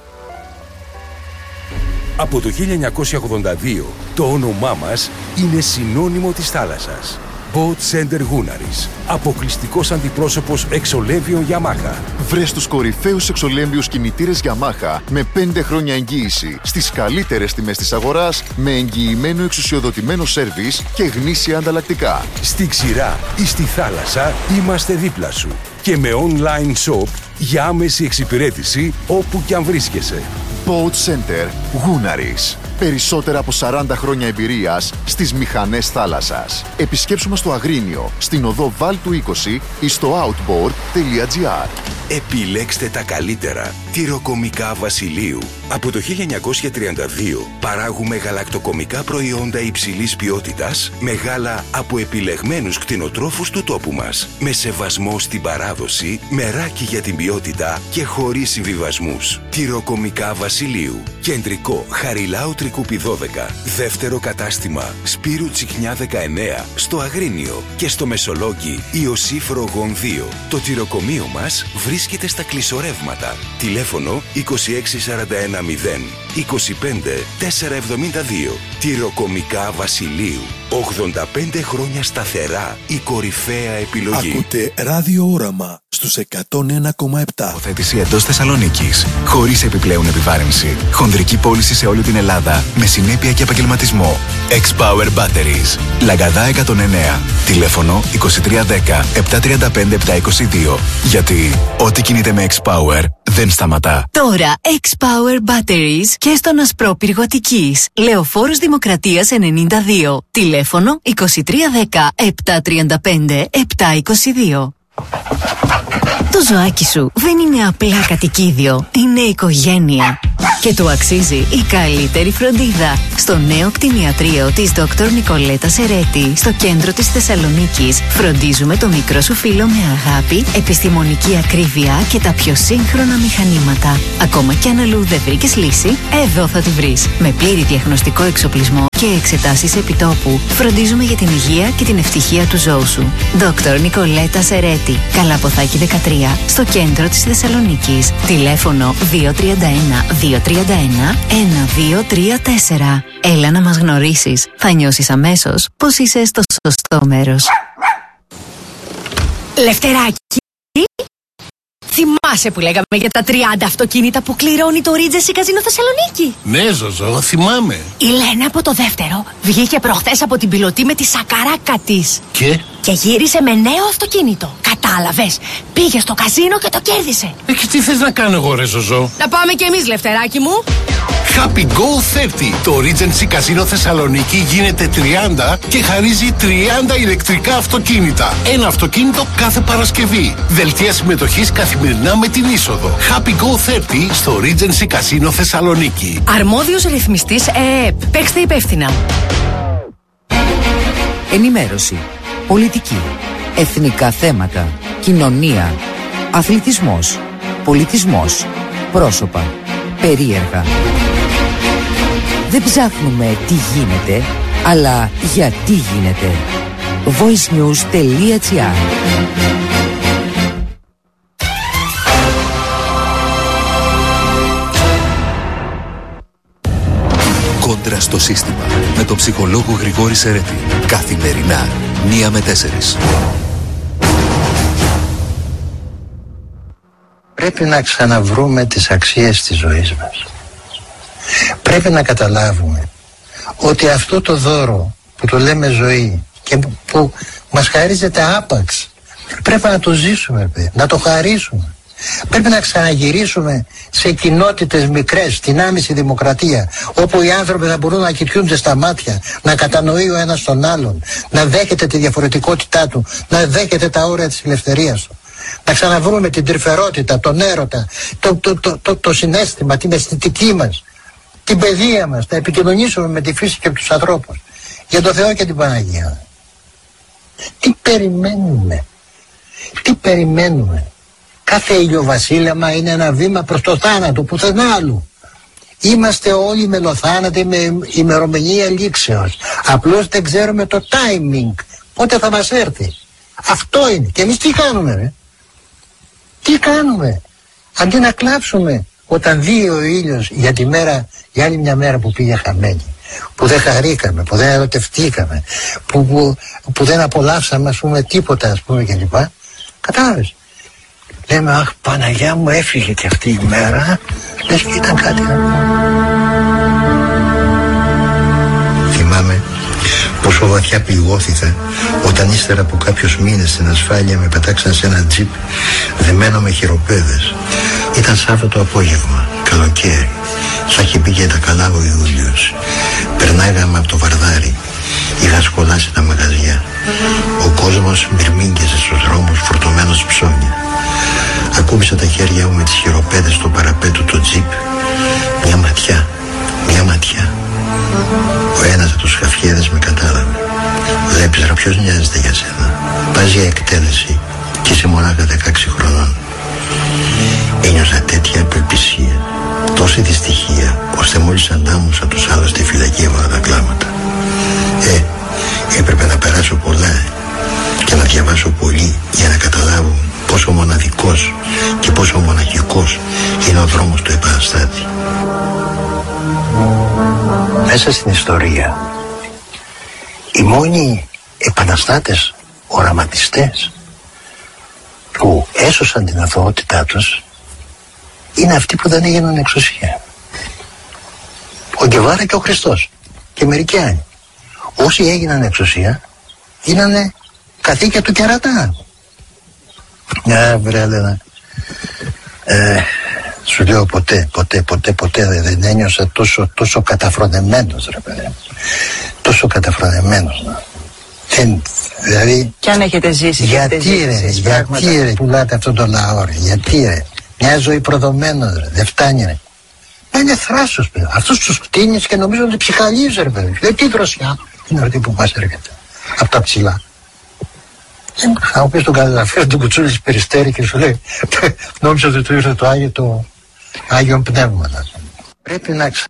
Από το χίλια εννιακόσια ογδόντα δύο το όνομά μας είναι συνώνυμο της θάλασσας. Boat Center Gunaris. Αποκλειστικός αντιπρόσωπος εξολέμβιων Yamaha. Βρες τους κορυφαίους εξολέμβιους κινητήρες Yamaha με πέντε χρόνια εγγύηση στις καλύτερες τιμές της αγοράς, με εγγυημένο εξουσιοδοτημένο σέρβις και γνήσια ανταλλακτικά. Στη ξηρά ή στη θάλασσα είμαστε δίπλα σου. Και με online shop για άμεση εξυπηρέτηση όπου κι αν βρίσκεσαι. Boat Center Gunaris. Περισσότερα από σαράντα χρόνια εμπειρίας στις μηχανές θάλασσας. Επισκέψου μας στο Αγρίνιο, στην οδό Βάλτου είκοσι ή στο outboard τελεία gr. Επιλέξτε τα καλύτερα. Τυροκομικά Βασιλείου. Από το χίλια εννιακόσια τριάντα δύο παράγουμε γαλακτοκομικά προϊόντα υψηλής ποιότητας με γάλα από επιλεγμένους κτηνοτρόφους του τόπου μας. Με σεβασμό στην παράδοση, μεράκι για την ποιότητα και χωρίς συμβιβασμούς. Τυροκομικά Βασιλείου. Κεντρικό Χαριλάου Τρικούπη δώδεκα. Δεύτερο κατάστημα Σπύρου Τσιχνιά δεκαεννέα στο Αγρίνιο και στο Μεσολόγγι Ιωσήφ Ρογών δύο. Το τυροκομείο μας βρίσκεται στα κλεισορεύματα. Τηλέφωνο είκοσι έξι σαράντα ένα μηδέν είκοσι πέντε τετρακόσια εβδομήντα δύο. Τυροκομικά Βασιλείου. ογδόντα πέντε χρόνια σταθερά η κορυφαία επιλογή. Ακούτε Ράδιο Όραμα στους εκατόν ένα κόμμα επτά. Αποθέτηση εντός Θεσσαλονίκης. Χωρίς επιπλέον επιβάρυνση. Χονδρική πώληση σε όλη την Ελλάδα. Με συνέπεια και επαγγελματισμό. X-Power Batteries. Λαγκαδά εκατόν εννέα. Τηλέφωνο είκοσι τρία δέκα επτακόσια τριάντα πέντε επτακόσια είκοσι δύο. Γιατί ό,τι κινείται με X-Power δεν σταματά. Τώρα X-Power Batteries και στον Ασπρόπυργο Αττικής. Λεωφόρος Δημοκρατίας ενενήντα δύο. Τηλέφωνο είκοσι τρία δέκα επτακόσια τριάντα πέντε επτακόσια είκοσι δύο. Το ζωάκι σου δεν είναι απλά κατοικίδιο, είναι οικογένεια. Και του αξίζει η καλύτερη φροντίδα. Στο νέο κτηνιατρίο της Δόκτωρ Νικολέτα Σερέτη, στο κέντρο της Θεσσαλονίκης, φροντίζουμε το μικρό σου φίλο με αγάπη, επιστημονική ακρίβεια και τα πιο σύγχρονα μηχανήματα. Ακόμα κι αν αλλού δεν βρήκες λύση, εδώ θα τη βρεις. Με πλήρη διαγνωστικό εξοπλισμό και εξετάσεις επιτόπου, φροντίζουμε για την υγεία και την ευτυχία του ζώου σου. Δόκτωρ Νικολέτα Σερέτη, Καλαποθάκη δεκατρία, στο κέντρο της Θεσσαλονίκης. Τηλέφωνο δύο τρία ένα δύο τρία ένα ένα δύο τρία τέσσερα. Έλα να μας γνωρίσεις. Θα νιώσεις αμέσως πως είσαι στο σωστό μέρος. Λευτεράκι, Θυμάσαι που λέγαμε για τα τριάντα αυτοκίνητα που κληρώνει το Regency Casino Θεσσαλονίκη? Ναι, Ζωζό, θυμάμαι. Η Λένα από το δεύτερο βγήκε προχθές από την πιλωτή με τη σακαράκα της. Και? Και γύρισε με νέο αυτοκίνητο. Κατάλαβες. Πήγε στο καζίνο και το κέρδισε. Ε, και τι θες να κάνω εγώ, ρε Ζωζό? Να πάμε κι εμείς, Λευτεράκι μου. Happy Go τριάντα. Το Regency Casino Θεσσαλονίκη γίνεται τριάντα και χαρίζει τριάντα ηλεκτρικά αυτοκίνητα. Ένα αυτοκίνητο κάθε Παρασκευή. Δελτία συμμετοχής καθημερινά με την είσοδο. Happy Go τριάντα στο Regency Casino Θεσσαλονίκη. Αρμόδιος ρυθμιστής ΕΕΠ. Παίξτε υπεύθυνα. Ενημέρωση. Πολιτική. Εθνικά θέματα. Κοινωνία. Αθλητισμός. Πολιτισμός. Πρόσωπα. Περίεργα. Δεν ψάχνουμε τι γίνεται, αλλά γιατί γίνεται. voicenews.gr. Κόντρα στο σύστημα με τον ψυχολόγο Γρηγόρη Σερέτη. Καθημερινά, μία με τέσσερις. Πρέπει να ξαναβρούμε τις αξίες της ζωής μας. Πρέπει να καταλάβουμε ότι αυτό το δώρο που το λέμε ζωή και που μας χαρίζεται άπαξ, πρέπει να το ζήσουμε, να το χαρίσουμε. Πρέπει να ξαναγυρίσουμε σε κοινότητες μικρές, στην άμεση δημοκρατία, όπου οι άνθρωποι θα μπορούν να κοιτούνται στα μάτια, να κατανοεί ο ένας τον άλλον, να δέχεται τη διαφορετικότητά του, να δέχεται τα όρια της ελευθερίας του. Να ξαναβρούμε την τρυφερότητα, τον έρωτα, το, το, το, το, το συναίσθημα, την αισθητική μας, την παιδεία μας, να επικοινωνήσουμε με τη φύση και τους ανθρώπους. Για τον Θεό και την Παναγία. Τι περιμένουμε, τι περιμένουμε. Κάθε ηλιοβασίλεμα είναι ένα βήμα προς το θάνατο, πουθενά άλλου. Είμαστε όλοι μελοθάνατοι με ημερομηνία λήξεως. Απλώς δεν ξέρουμε το timing, πότε θα μας έρθει. Αυτό είναι. Και εμείς τι κάνουμε, ρε? Τι κάνουμε? Αντί να κλάψουμε όταν δει ο ήλιος για τη μέρα, για άλλη μια μέρα που πήγε χαμένη, που δεν χαρήκαμε, που δεν ερωτευτήκαμε, που, που, που δεν απολαύσαμε, ας πούμε, τίποτα, ας πούμε, κλπ. Κατάλαβες? Λέμε, αχ, Παναγιά μου, έφυγε και αυτή η μέρα, λες και ήταν κάτι. Θυμάμαι πόσο βαθιά πληγώθηκα όταν ύστερα από κάποιους μήνες στην ασφάλεια με πετάξαν σε ένα τζιπ δεμένο με χειροπέδες. Ήταν Σάββατο απόγευμα, καλοκαίρι. Θα είχε πει και τα καλά ο Ιούλιος. Περνάγαμε από το Βαρδάρι. Είχα σκολάσει τα μαγαζιά. Ο κόσμος μυρμήγκιζε στους δρόμους φορτωμένος ψώνια. Ακούμπησα τα χέρια μου με τις χειροπέδες στο παραπέτου το τζιπ. Μια ματιά, μια ματιά. Ο ένας από τους χαφιέδες με κατάλαβε. Βλέπεις, ρε, ποιος νοιάζεται για σένα? Πας για εκτέλεση και είσαι μονάχα δεκαέξι χρονών. Ένιωσα τέτοια απελπισία, τόση δυστυχία, ώστε μόλις αντάμωσα τους άλλους στη φυλακή έβαλα τα κλάματα. Ε, έπρεπε να περάσω πολλά και να διαβάσω πολύ για να καταλάβω πόσο μοναδικός και πόσο μοναχικός είναι ο δρόμος του επαναστάτη. Μέσα στην ιστορία, οι μόνοι επαναστάτες, οραματιστές που έσωσαν την αθωότητά τους είναι αυτοί που δεν έγιναν εξουσία. Ο Γκεβάρα και ο Χριστός και μερικοί άλλοι. Όσοι έγιναν εξουσία γίνανε καθήκια του κερατά. Ναι, βρε, Έλενα, ε, σου λέω ποτέ, ποτέ, ποτέ, ποτέ δεν ένιωσα τόσο, τόσο καταφρονεμένος, ρε παιδί. Τόσο καταφρονεμένος. Δεν, δηλαδή... Κι αν έχετε ζήσει, γιατί έχετε ζήσει, ρε, ζήσει, γιατί πράγματα. ρε, πουλάτε αυτόν τον λαό, ρε, γιατί ρε. Μια ζωή προδομένος, ρε, δεν φτάνει, ρε. Να είναι θράσος, παιδί. Αυτούς τους κτίνεις και νομίζω ότι ψυχαλίζει, ρε, παιδί. Δεν τι δροσιά είναι αυτή που μας έρχεται. Από τα ψηλά. Θα μου πεις τον καταγραφείο του Κουτσούλης Περιστέρη και σου λέει, νόμιζα ότι του ήρθε το Άγιο, το Άγιον Πνεύμα. Πρέπει να ξα...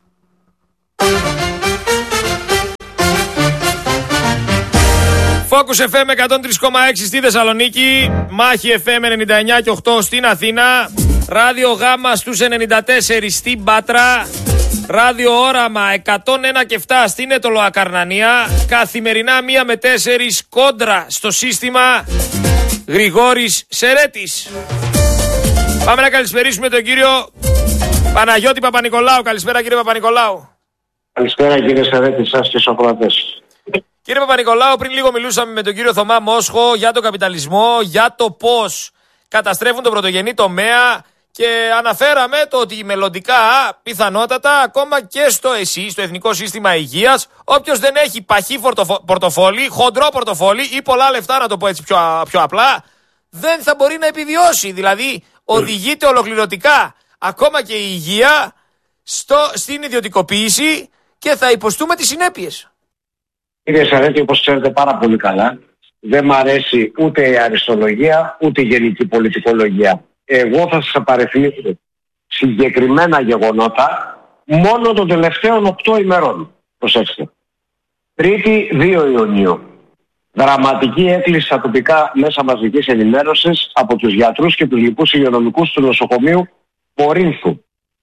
Focus εφ εμ εκατόν τρία κόμμα έξι στη Θεσσαλονίκη, Μάχη εφ εμ ενενήντα εννιά και οκτώ στην Αθήνα, Ράδιο Γάμα στους ενενήντα τέσσερα στην Πάτρα, Ράδιο Όραμα εκατόν ένα και επτά στην Ετωλοακαρνανία, καθημερινά μία με τέσσερις κόντρα στο σύστημα. Γρηγόρης Σερέτης. Πάμε να καλησπερίσουμε τον κύριο Παναγιώτη Παπα-Νικολάου. Καλησπέρα κύριε Παπα-Νικολάου. Καλησπέρα κύριε Σερέτη, σας και στους ακροατές. Κύριε Παπα-Νικολάου, πριν λίγο μιλούσαμε με τον κύριο Θωμά Μόσχο για τον καπιταλισμό, για το πώς καταστρέφουν τον πρωτογενή τομέα και αναφέραμε το ότι μελλοντικά πιθανότατα ακόμα και στο ΕΣΥ, στο Εθνικό Σύστημα Υγείας, όποιος δεν έχει παχύ πορτοφόλι, χοντρό πορτοφόλι ή πολλά λεφτά, να το πω έτσι πιο, πιο απλά, δεν θα μπορεί να επιβιώσει. Δηλαδή οδηγείται ολοκληρωτικά ακόμα και η υγεία στο, στην ιδιωτικοποίηση και θα υποστούμε τις συνέπειες. Κύριε Σαρέτη, όπως ξέρετε πάρα πολύ καλά, δεν μ' αρέσει ούτε η αριστολογία ούτε η γενική πολιτικολογία. Εγώ θα σας απαριθμίσω συγκεκριμένα γεγονότα μόνο των τελευταίων οκτώ ημερών. Προσέξτε. Τρίτη δύο Ιουνίου. Δραματική έκκληση στα τοπικά μέσα μαζικής ενημέρωσης από τους γιατρούς και τους λοιπούς υγειονομικούς του νοσοκομείου Κορίνθου.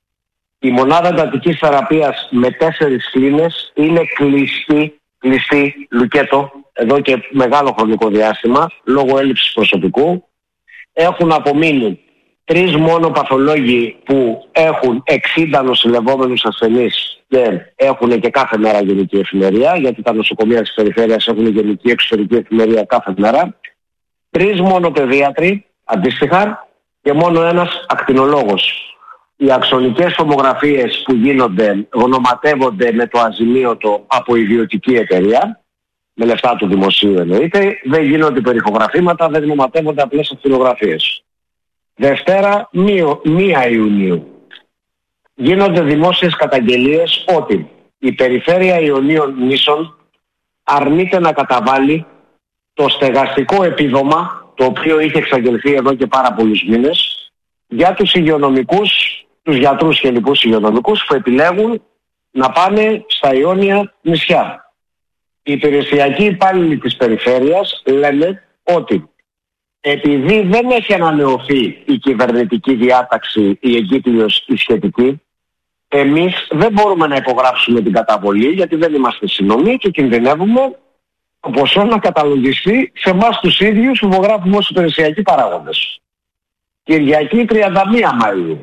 Η μονάδα εντατικής θεραπείας με τέσσερις κλίνες είναι κλειστή, κλειστή, λουκέτο, εδώ και μεγάλο χρονικό διάστημα, λόγω έλλειψης προσωπικού. Έχουν απομείνει τρεις μόνο παθολόγοι που έχουν εξήντα νοσηλευόμενους ασθενείς και έχουν και κάθε μέρα γενική εφημερία, γιατί τα νοσοκομεία της περιφέρειας έχουν γενική εξωτερική εφημερία κάθε μέρα. Τρεις μόνο παιδίατροι, αντίστοιχα, και μόνο ένας ακτινολόγος. Οι αξονικές τομογραφίες που γίνονται γνωματεύονται με το αζημίωτο από ιδιωτική εταιρεία, με λεφτά του δημοσίου εννοείται, δεν γίνονται περιχογραφήματα, δεν γνωματεύονται απλές ακτινογραφίες. Δευτέρα, μία Ιουνίου. Γίνονται δημόσιες καταγγελίες ότι η περιφέρεια Ιωνίων Νήσων αρνείται να καταβάλει το στεγαστικό επίδομα, το οποίο είχε εξαγγελθεί εδώ και πάρα πολλούς μήνες, για τους υγειονομικούς, τους γιατρούς και λοιπούς υγειονομικούς που επιλέγουν να πάνε στα Ιόνια νησιά. Οι υπηρεσιακοί υπάλληλοι της περιφέρειας λένε ότι επειδή δεν έχει ανανεωθεί η κυβερνητική διάταξη, η εγκύκλειος η σχετική, εμείς δεν μπορούμε να υπογράψουμε την καταβολή γιατί δεν είμαστε συνομοί και κινδυνεύουμε το ποσό να καταλογιστεί σε εμάς τους ίδιους που υπογράφουμε ως υπηρεσιακοί παράγοντες. Κυριακή τριάντα μία Μαΐου.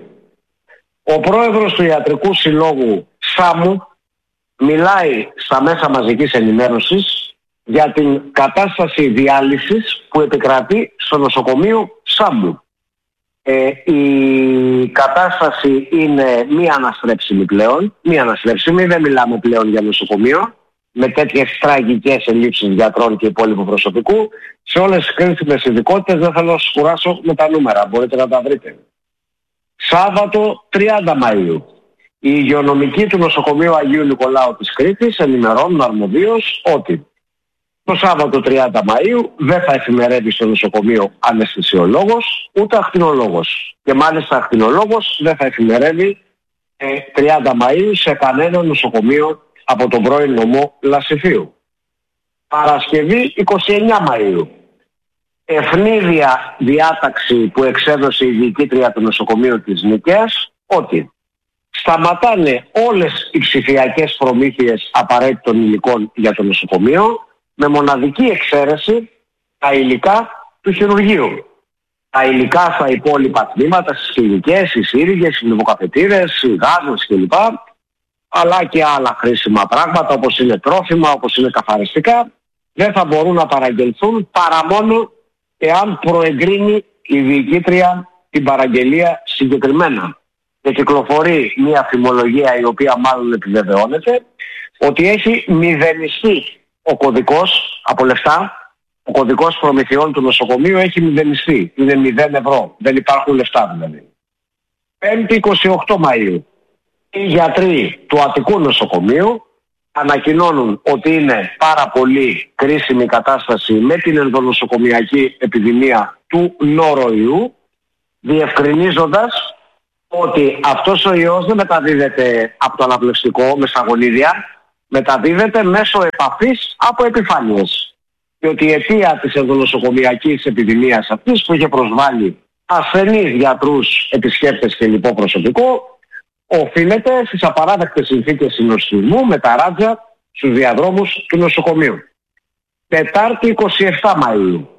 Ο πρόεδρος του Ιατρικού Συλλόγου Σάμου μιλάει στα μέσα μαζικής ενημέρωσης για την κατάσταση διάλυσης που επικρατεί στο νοσοκομείο Σάμπου. Ε, η κατάσταση είναι μη αναστρέψιμη πλέον, μη αναστρέψιμη, δεν μιλάμε πλέον για νοσοκομείο, με τέτοιες τραγικές ελλείψεις γιατρών και υπόλοιπου προσωπικού. Σε όλες τις κρίσιμες ειδικότητες δεν θέλω να σας κουράσω με τα νούμερα, μπορείτε να τα βρείτε. Σάββατο τριάντα Μαΐου. Οι υγειονομικοί του νοσοκομείου Αγίου Νικολάου της Κρήτης ενημερώνουν αρμοδίως ότι το Σάββατο τριάντα Μαΐου δεν θα εφημερεύει στο νοσοκομείο αναισθησιολόγος ούτε ακτινολόγος. Και μάλιστα ακτινολόγος δεν θα εφημερεύει ε, τριάντα Μαΐου σε κανένα νοσοκομείο από τον πρώην νομό Λασιθίου. Παρασκευή είκοσι εννέα Μαΐου. Ευνίδια διάταξη που εξέδωσε η διοικήτρια του νοσοκομείου της Νίκαιας ότι σταματάνε όλες οι ψηφιακές προμήθειες απαραίτητων υλικών για το νοσοκομείο, με μοναδική εξαίρεση τα υλικά του χειρουργείου. Τα υλικά στα υπόλοιπα τμήματα, στις κλινικές, οι σύριγγες, οι λιμοκαφετήρες, οι γάζες κλπ. Αλλά και άλλα χρήσιμα πράγματα όπως είναι τρόφιμα, όπως είναι καθαριστικά, δεν θα μπορούν να παραγγελθούν παρά μόνο εάν προεγκρίνει η διοικήτρια την παραγγελία συγκεκριμένα. Και κυκλοφορεί μια φημολογία η οποία μάλλον επιβεβαιώνεται ότι έχει μηδενιστεί ο κωδικός από λεφτά, ο κωδικός προμηθειών του νοσοκομείου έχει μηδενιστεί. Είναι μηδέν ευρώ. Δεν υπάρχουν λεφτά δηλαδή. Πέμπτη είκοσι οκτώ Μαΐου. Οι γιατροί του Αττικού νοσοκομείου ανακοινώνουν ότι είναι πάρα πολύ κρίσιμη κατάσταση με την ενδονοσοκομιακή επιδημία του νόροϊού, διευκρινίζοντας ότι αυτός ο ιός δεν μεταδίδεται από το αναπνευστικό με σταγονίδια, μεταδίδεται μέσω επαφής από επιφάνειες. Και ότι η αιτία της ενδονοσοκομιακής επιδημίας αυτής που είχε προσβάλει ασθενείς γιατρούς, επισκέπτες και λοιπό προσωπικό, οφείλεται στις απαράδεκτες συνθήκες συνοστισμού με τα ράτζα στους διαδρόμους του νοσοκομείου. Τετάρτη είκοσι επτά Μαΐου.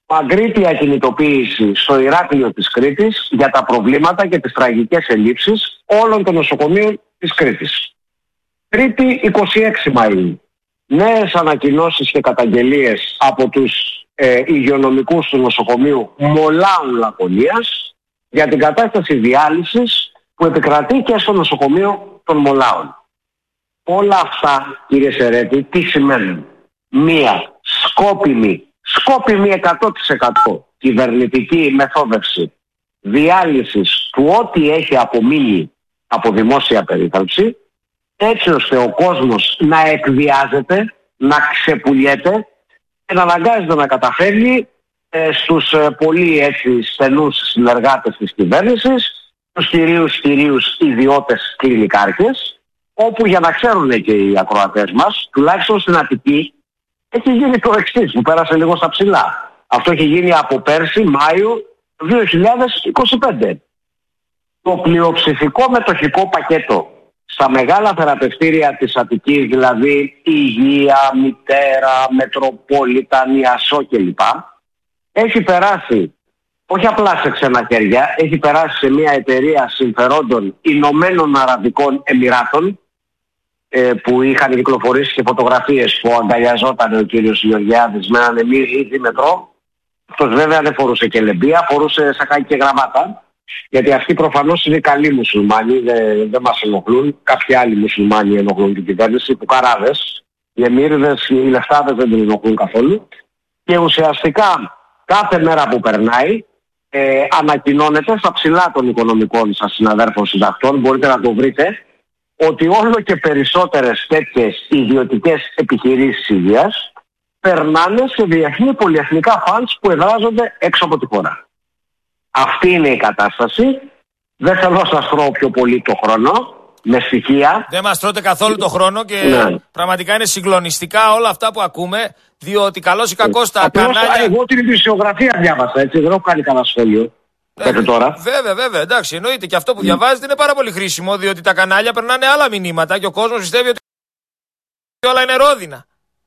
Μαγκρίτια κινητοποίηση στο Ηράκλειο της Κρήτης για τα προβλήματα και τις τραγικές ελλείψεις όλων των νοσοκομείων της Κρήτης. Τρίτη, είκοσι έξι Μαΐου. Νέες ανακοινώσεις και καταγγελίες από τους ε, υγειονομικούς του νοσοκομείου Μολάου Λακωνίας για την κατάσταση διάλυσης που επικρατεί και στο νοσοκομείο των Μολάων. Όλα αυτά, κύριε Σερέτη, τι σημαίνουν? Μία σκόπιμη, σκόπιμη εκατό τοις εκατό κυβερνητική μεθόδευση διάλυσης του ό,τι έχει απομείνει από δημόσια περίθαλψη, έτσι ώστε ο κόσμος να εκβιάζεται, να ξεπουλιέται και να αναγκάζεται να καταφεύγει ε, στους ε, πολύ έτσι στενούς συνεργάτες της κυβέρνησης, τους κυρίους κυρίους ιδιώτες κλινικάρχες, όπου, για να ξέρουν και οι ακροατές μας, τουλάχιστον στην Αττική, έχει γίνει το εξής, που πέρασε λίγο στα ψηλά. Αυτό έχει γίνει από πέρσι, Μάιο δύο χιλιάδες είκοσι πέντε. Το πλειοψηφικό μετοχικό πακέτο στα μεγάλα θεραπευτήρια της Αττικής, δηλαδή Υγεία, Μητέρα, Μετροπόλιταν, Ιασό κλπ, έχει περάσει όχι απλά σε ξένα χέρια, έχει περάσει σε μια εταιρεία συμφερόντων Ηνωμένων Αραβικών Εμιράτων, ε, που είχαν κυκλοφορήσει και φωτογραφίες που αγκαλιαζόταν ο κύριος Γεωργιάδης με έναν εμμύδι μετρό. Αυτός βέβαια δεν φορούσε και λεμπία, φορούσε σακάκι και γραβάτα, γιατί αυτοί προφανώς είναι καλοί μουσουλμάνοι, δεν, δεν μας ενοχλούν. Κάποιοι άλλοι μουσουλμάνοι ενοχλούν την κυβέρνηση, που καράδες, οι εμμύριδες, οι λεφτάδες δεν την ενοχλούν καθόλου. Και ουσιαστικά κάθε μέρα που περνάει ε, ανακοινώνεται στα ψηλά των οικονομικών σας συναδέρφων συντακτών, μπορείτε να το βρείτε, ότι όλο και περισσότερες τέτοιες ιδιωτικές επιχειρήσεις υγείας περνάνε σε διεθνή πολυεθνικά φαντς που εδράζονται έξω από τη χώρα. Αυτή είναι η κατάσταση. Δεν θέλω να σας τρώω πιο πολύ το χρόνο, με στοιχεία. Δεν μας τρώτε καθόλου το χρόνο και ναι. Πραγματικά είναι συγκλονιστικά όλα αυτά που ακούμε, διότι καλώς ή κακώς τα κανάλια... Εγώ την ειδησιογραφία διάβασα, έτσι, δεν έχω κάνει κανένα σχόλιο. Βέβαια, τώρα. βέβαια, βέβαια, εντάξει, εννοείται. Και αυτό που διαβάζετε είναι πάρα πολύ χρήσιμο, διότι τα κανάλια περνάνε άλλα μηνύματα και ο κόσμος πιστεύει ότι όλα είναι ρόδινα.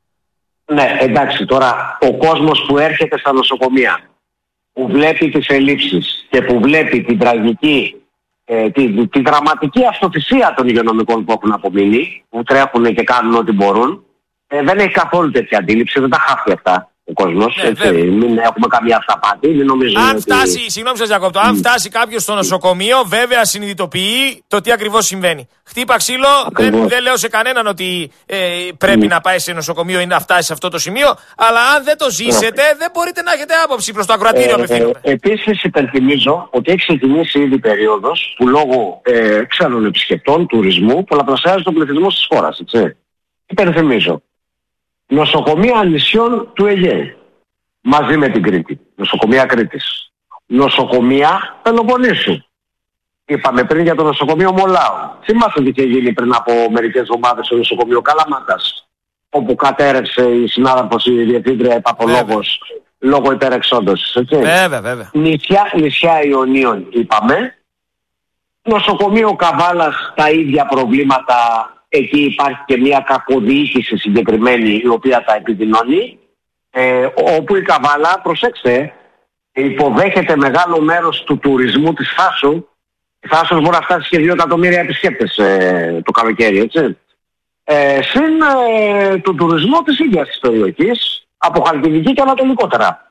Ναι, εντάξει, τώρα ο κόσμος που έρχεται στα νοσοκομεία, που βλέπει τις ελλείψεις και που βλέπει την τραγική, ε, τη, τη δραματική αυτοθυσία των υγειονομικών που έχουν απομείνει, που τρέχουν και κάνουν ό,τι μπορούν, ε, δεν έχει καθόλου τέτοια αντίληψη, δεν τα χάφει αυτά ο κόσμος. Ναι, έτσι, μην έχουμε καμία αυταπάτη, μην νομίζουμε αν ότι... φτάσει, συγγνώμη σας διακόπτω, mm. αν φτάσει κάποιος στο νοσοκομείο, βέβαια συνειδητοποιεί το τι ακριβώς συμβαίνει. Χτύπα ξύλο, δεν, δεν λέω σε κανέναν ότι ε, πρέπει mm. να πάει σε νοσοκομείο ή να φτάσει σε αυτό το σημείο, αλλά αν δεν το ζήσετε, mm. δεν μπορείτε να έχετε άποψη προς το ακροατήριο. Ε, ε, Επίσης υπενθυμίζω ότι έχει ξεκινήσει ήδη περίοδος που λόγω ε, ξένων επισκεπτών, τουρισμού, πολλαπλασιάζει τον πληθυσμό της χώρας. Έτσι. Υπενθυμίζω. Νοσοκομεία νησιών του Αιγαίου, μαζί με την Κρήτη. Νοσοκομεία Κρήτης. Νοσοκομεία Πελοποννήσου. Είπαμε πριν για το νοσοκομείο Μολάου. Θυμάστε τι είχε γίνει πριν από μερικές εβδομάδες στο νοσοκομείο Καλαμάτας, όπου κατέρευσε η συνάδελφος, η διευθύντρια επαπολόγος, λόγω υπερεξόντωσης. Βέβαια, βέβαια. Νησιά, νησιά Ιωνίων είπαμε. Νοσοκομείο Καβάλας, τα ίδια προβλήματα. Εκεί υπάρχει και μια κακοδιοίκηση συγκεκριμένη, η οποία τα επιδεινώνει, ε, όπου η Καβάλα, προσέξτε, υποδέχεται μεγάλο μέρος του τουρισμού της Θάσου. Η Θάσος μπορεί να φτάσει και δύο εκατομμύρια επισκέπτες ε, το καλοκαίρι, έτσι. Ε, συν ε, του τουρισμού της ίδιας της περιοχής, από Χαλκιδική και ανατολικότερα.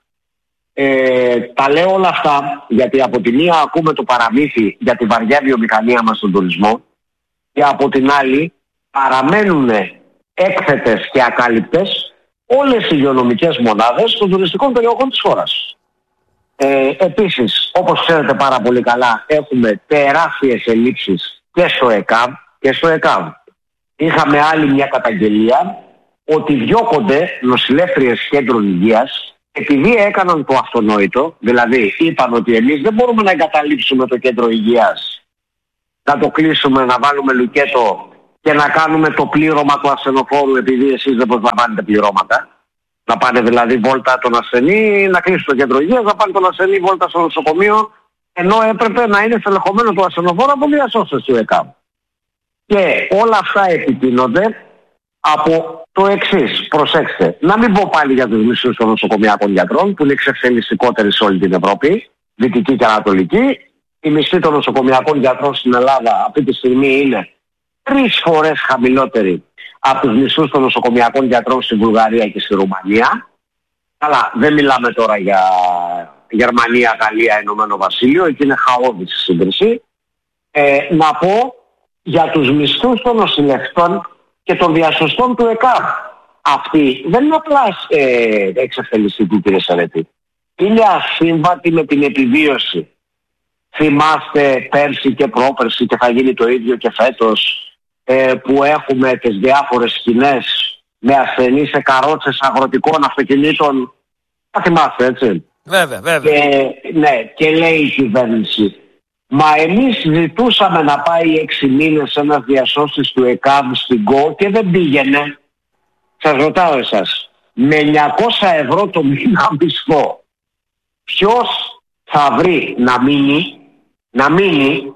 Ε, τα λέω όλα αυτά γιατί από τη μία ακούμε το παραμύθι για τη βαριά βιομηχανία μας στον τουρισμό, και από την άλλη παραμένουν έκθετες και ακάλυπτες όλες οι υγειονομικές μονάδες των τουριστικών περιοχών της χώρας. Ε, επίσης, όπως ξέρετε πάρα πολύ καλά, έχουμε τεράστιες ελλείψεις και στο ΕΚΑΒ και στο ΕΚΑΒ. Είχαμε άλλη μια καταγγελία ότι διώκονται νοσηλεύτριες κέντρων υγείας επειδή έκαναν το αυτονόητο, δηλαδή είπαν ότι εμείς δεν μπορούμε να εγκαταλείψουμε το κέντρο υγείας, να το κλείσουμε, να βάλουμε λουκέτο και να κάνουμε το πλήρωμα του ασθενοφόρου επειδή εσείς δεν προσλαμβάνετε πληρώματα. Να πάνε δηλαδή βόλτα τον ασθενή, να κλείσει το κέντρο υγείας, να πάνε τον ασθενή βόλτα στο νοσοκομείο, ενώ έπρεπε να είναι στελεχωμένο το ασθενοφόρο από διασώσεις του ΕΚΑΜ. Και όλα αυτά επιτείνονται από το εξής, προσέξτε. Να μην πω πάλι για τους μισθούς των νοσοκομιακών γιατρών, που είναι εξευθελιστικότεροι σε όλη την Ευρώπη, δυτική και ανατολική. Οι μισθοί των νοσοκομιακών γιατρών στην Ελλάδα αυτή τη στιγμή είναι τρεις φορές χαμηλότεροι από τους μισθούς των νοσοκομιακών γιατρών στη Βουλγαρία και στη Ρουμανία. Αλλά δεν μιλάμε τώρα για Γερμανία, Γαλλία, Ηνωμένο Βασίλειο, εκεί είναι χαόδης η σύγκριση. Ε, να πω για τους μισθούς των νοσηλευτών και των διασωστών του ΕΚΑΒ. Αυτοί δεν είναι απλά ε, εξευθελιστικοί, κύριε Σαρέτη. Είναι ασύμβατοι με την επιβίωση. Θυμάστε πέρσι και πρόπερσι, και θα γίνει το ίδιο και φέτος, ε, που έχουμε τις διάφορες σκηνές με ασθενείς σε καρότσες αγροτικών αυτοκινήτων. Θα θυμάστε, έτσι. Βέβαια, βέβαια. Και, ναι, και λέει η κυβέρνηση, μα εμείς ζητούσαμε να πάει έξι μήνες ένας διασώστης του ΕΚΑΒ στην ΚΟ και δεν πήγαινε. Σας ρωτάω εσάς, με εννιακόσια ευρώ το μήνα μισθό, ποιος θα βρει να μείνει, να μείνει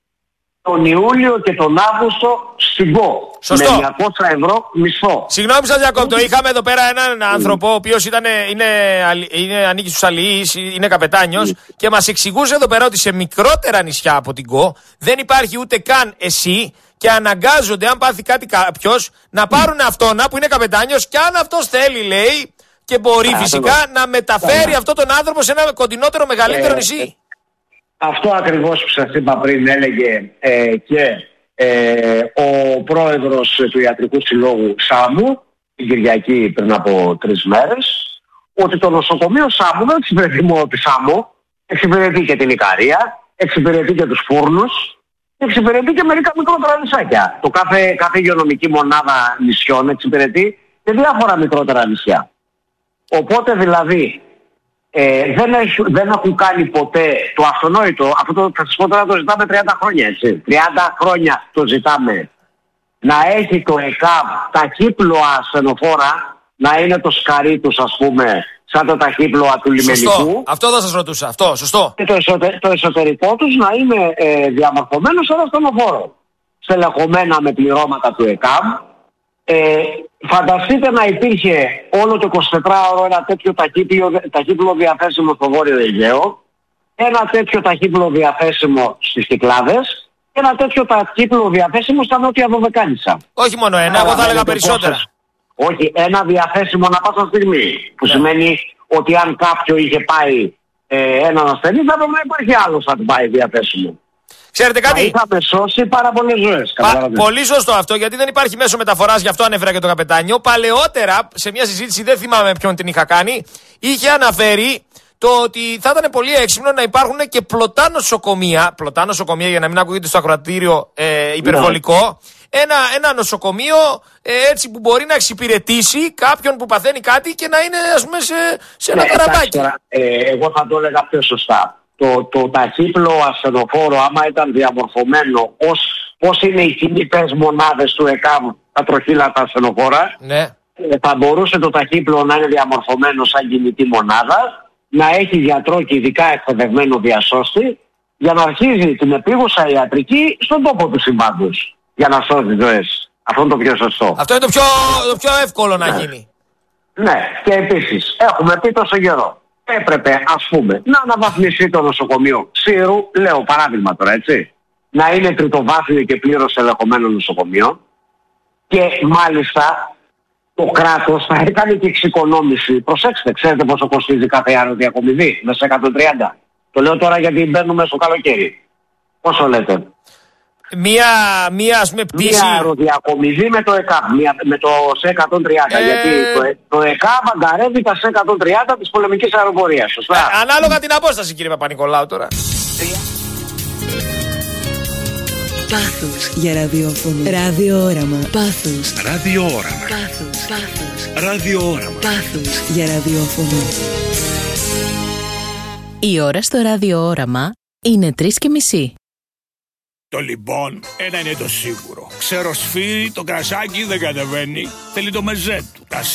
τον Ιούλιο και τον Αύγουστο στην ΚΟ? Σωστό. Με εννιακόσια ευρώ μισθό. Συγγνώμη σας διακόπτω, είχαμε εδώ πέρα έναν άνθρωπο ο οποίος ήταν, είναι, είναι, ανήκει στους αλληλείς, είναι καπετάνιος mm. και μας εξηγούσε εδώ πέρα ότι σε μικρότερα νησιά από την ΚΟ δεν υπάρχει ούτε καν εσύ και αναγκάζονται, αν πάθει κάτι κάποιος, να πάρουν αυτόνα που είναι καπετάνιος και αν αυτός θέλει, λέει, και μπορεί Α, φυσικά αυτό να μεταφέρει yeah. αυτόν τον άνθρωπο σε ένα κοντινότερο μεγαλύτερο ε, νησί. Αυτό ακριβώς που σας είπα πριν έλεγε ε, και ε, ο πρόεδρος του Ιατρικού Συλλόγου Σάμου την Κυριακή πριν από τρεις μέρες, ότι το νοσοκομείο Σάμου δεν εξυπηρετεί μόνο τη Σάμου, εξυπηρετεί και την Ικαρία, εξυπηρετεί και τους Φούρνους, εξυπηρετεί και μερικά μικρότερα νησάκια. Το κάθε, κάθε υγειονομική μονάδα νησιών εξυπηρετεί και διάφορα μικρότερα νησιά. Οπότε δηλαδή Ε, δεν, έχ, δεν έχουν κάνει ποτέ το αυτονόητο. Αυτό το, θα σας πω τώρα, το ζητάμε τριάντα χρόνια, έτσι. τριάντα χρόνια το ζητάμε. Να έχει το ΕΚΑΒ ταχύπλοα ασθενοφόρα, να είναι το σκαρί τους, ας πούμε, σαν το ταχύπλοα του λιμενικού. Σωστό. Αυτό θα σας ρωτούσα. Αυτό, σωστό. Και το, εσωτε, το εσωτερικό τους να είναι ε, διαμορφωμένο σε ένα ασθενοφόρο. Στελεχωμένα με πληρώματα του ΕΚΑΒ. Ε, φανταστείτε να υπήρχε όλο το εικοσιτετράωρο ένα τέτοιο ταχύπλο διαθέσιμο στο Βόρειο Αιγαίο, ένα τέτοιο ταχύπλο διαθέσιμο στις Κυκλάδες και ένα τέτοιο ταχύπλο διαθέσιμο στα Νότια Δωδεκάνησα. Όχι μόνο ένα, εγώ θα έλεγα περισσότερα. Όχι, ένα διαθέσιμο ανά πάσα στιγμή, που ναι. σημαίνει ότι αν κάποιο είχε πάει ε, έναν ασθενή θα πρέπει να υπάρχει άλλος να του πάει διαθέσιμο. Ξέρετε κάτι. Θα είχαμε σώσει πάρα πολλές ζωές. Πα, πολύ σωστό αυτό, γιατί δεν υπάρχει μέσο μεταφοράς, γι' αυτό ανέφερα και το καπετάνιο. Παλαιότερα, σε μια συζήτηση, δεν θυμάμαι ποιον την είχα κάνει, είχε αναφέρει το ότι θα ήταν πολύ έξυπνο να υπάρχουν και πλωτά νοσοκομεία. Πλωτά νοσοκομεία, για να μην ακούγεται στο ακροατήριο ε, υπερβολικό. Ναι. Ένα, ένα νοσοκομείο ε, έτσι που μπορεί να εξυπηρετήσει κάποιον που παθαίνει κάτι και να είναι, ας πούμε, σε, σε ένα ναι, καραβάκι. Ε, εγώ θα το έλεγα πιο σωστά. Το, το ταχύπλο ασθενοφόρο, άμα ήταν διαμορφωμένο ως, πώς είναι οι κινητές μονάδες του ΕΚΑΒ, τα τροχύλατα ασθενοφόρα, ναι. θα μπορούσε το ταχύπλο να είναι διαμορφωμένο σαν κινητή μονάδα, να έχει γιατρό και ειδικά εκπαιδευμένο διασώστη, για να αρχίζει την επίγουσα ιατρική στον τόπο του συμβάντος, για να σώζει ζωές. Αυτό είναι το πιο σωστό. Αυτό είναι το πιο, το πιο εύκολο να ναι. γίνει. Ναι, και επίσης έχουμε πει τόσο καιρό. Έπρεπε, ας πούμε, να αναβαθμιστεί το νοσοκομείο Σύρου, λέω παράδειγμα τώρα, έτσι, να είναι τριτοβάθμιο και πλήρως ελεγχομένο νοσοκομείο και μάλιστα το κράτος θα έκανε και εξοικονόμηση. Προσέξτε, ξέρετε πόσο κοστίζει κάθε αεροδιακομιδή, μέσα σε εκατόν τριάντα. Το λέω τώρα γιατί μπαίνουμε στο καλοκαίρι. Πόσο λέτε? Μία, μία ας πούμε πτήση... Μία αεροδιακομιδή με το ΕΚΑΒ, μία, με το σε εκατόν τριάντα. Ε... Γιατί το, το ΕΚΑΒ αγκαρεύει τα σε εκατόν τριάντα της πολεμικής αεροπορίας. Σωστά. Ε, ανάλογα την απόσταση, κύριε Παπα-Νικολάου τώρα. Πάθος για ραδιόφωνο. Ραδιόραμα. Πάθος. Ραδιόραμα. Πάθος. Πάθος. Ραδιόραμα. Πάθος για ραδιόφωνο. Η ώρα στο ραδιόραμα είναι τρεις και μισή. Το λοιπόν, ένα είναι το σίγουρο. Ξεροσφύρι, το κρασάκι δεν κατεβαίνει, θέλει το μεζέ του. Τα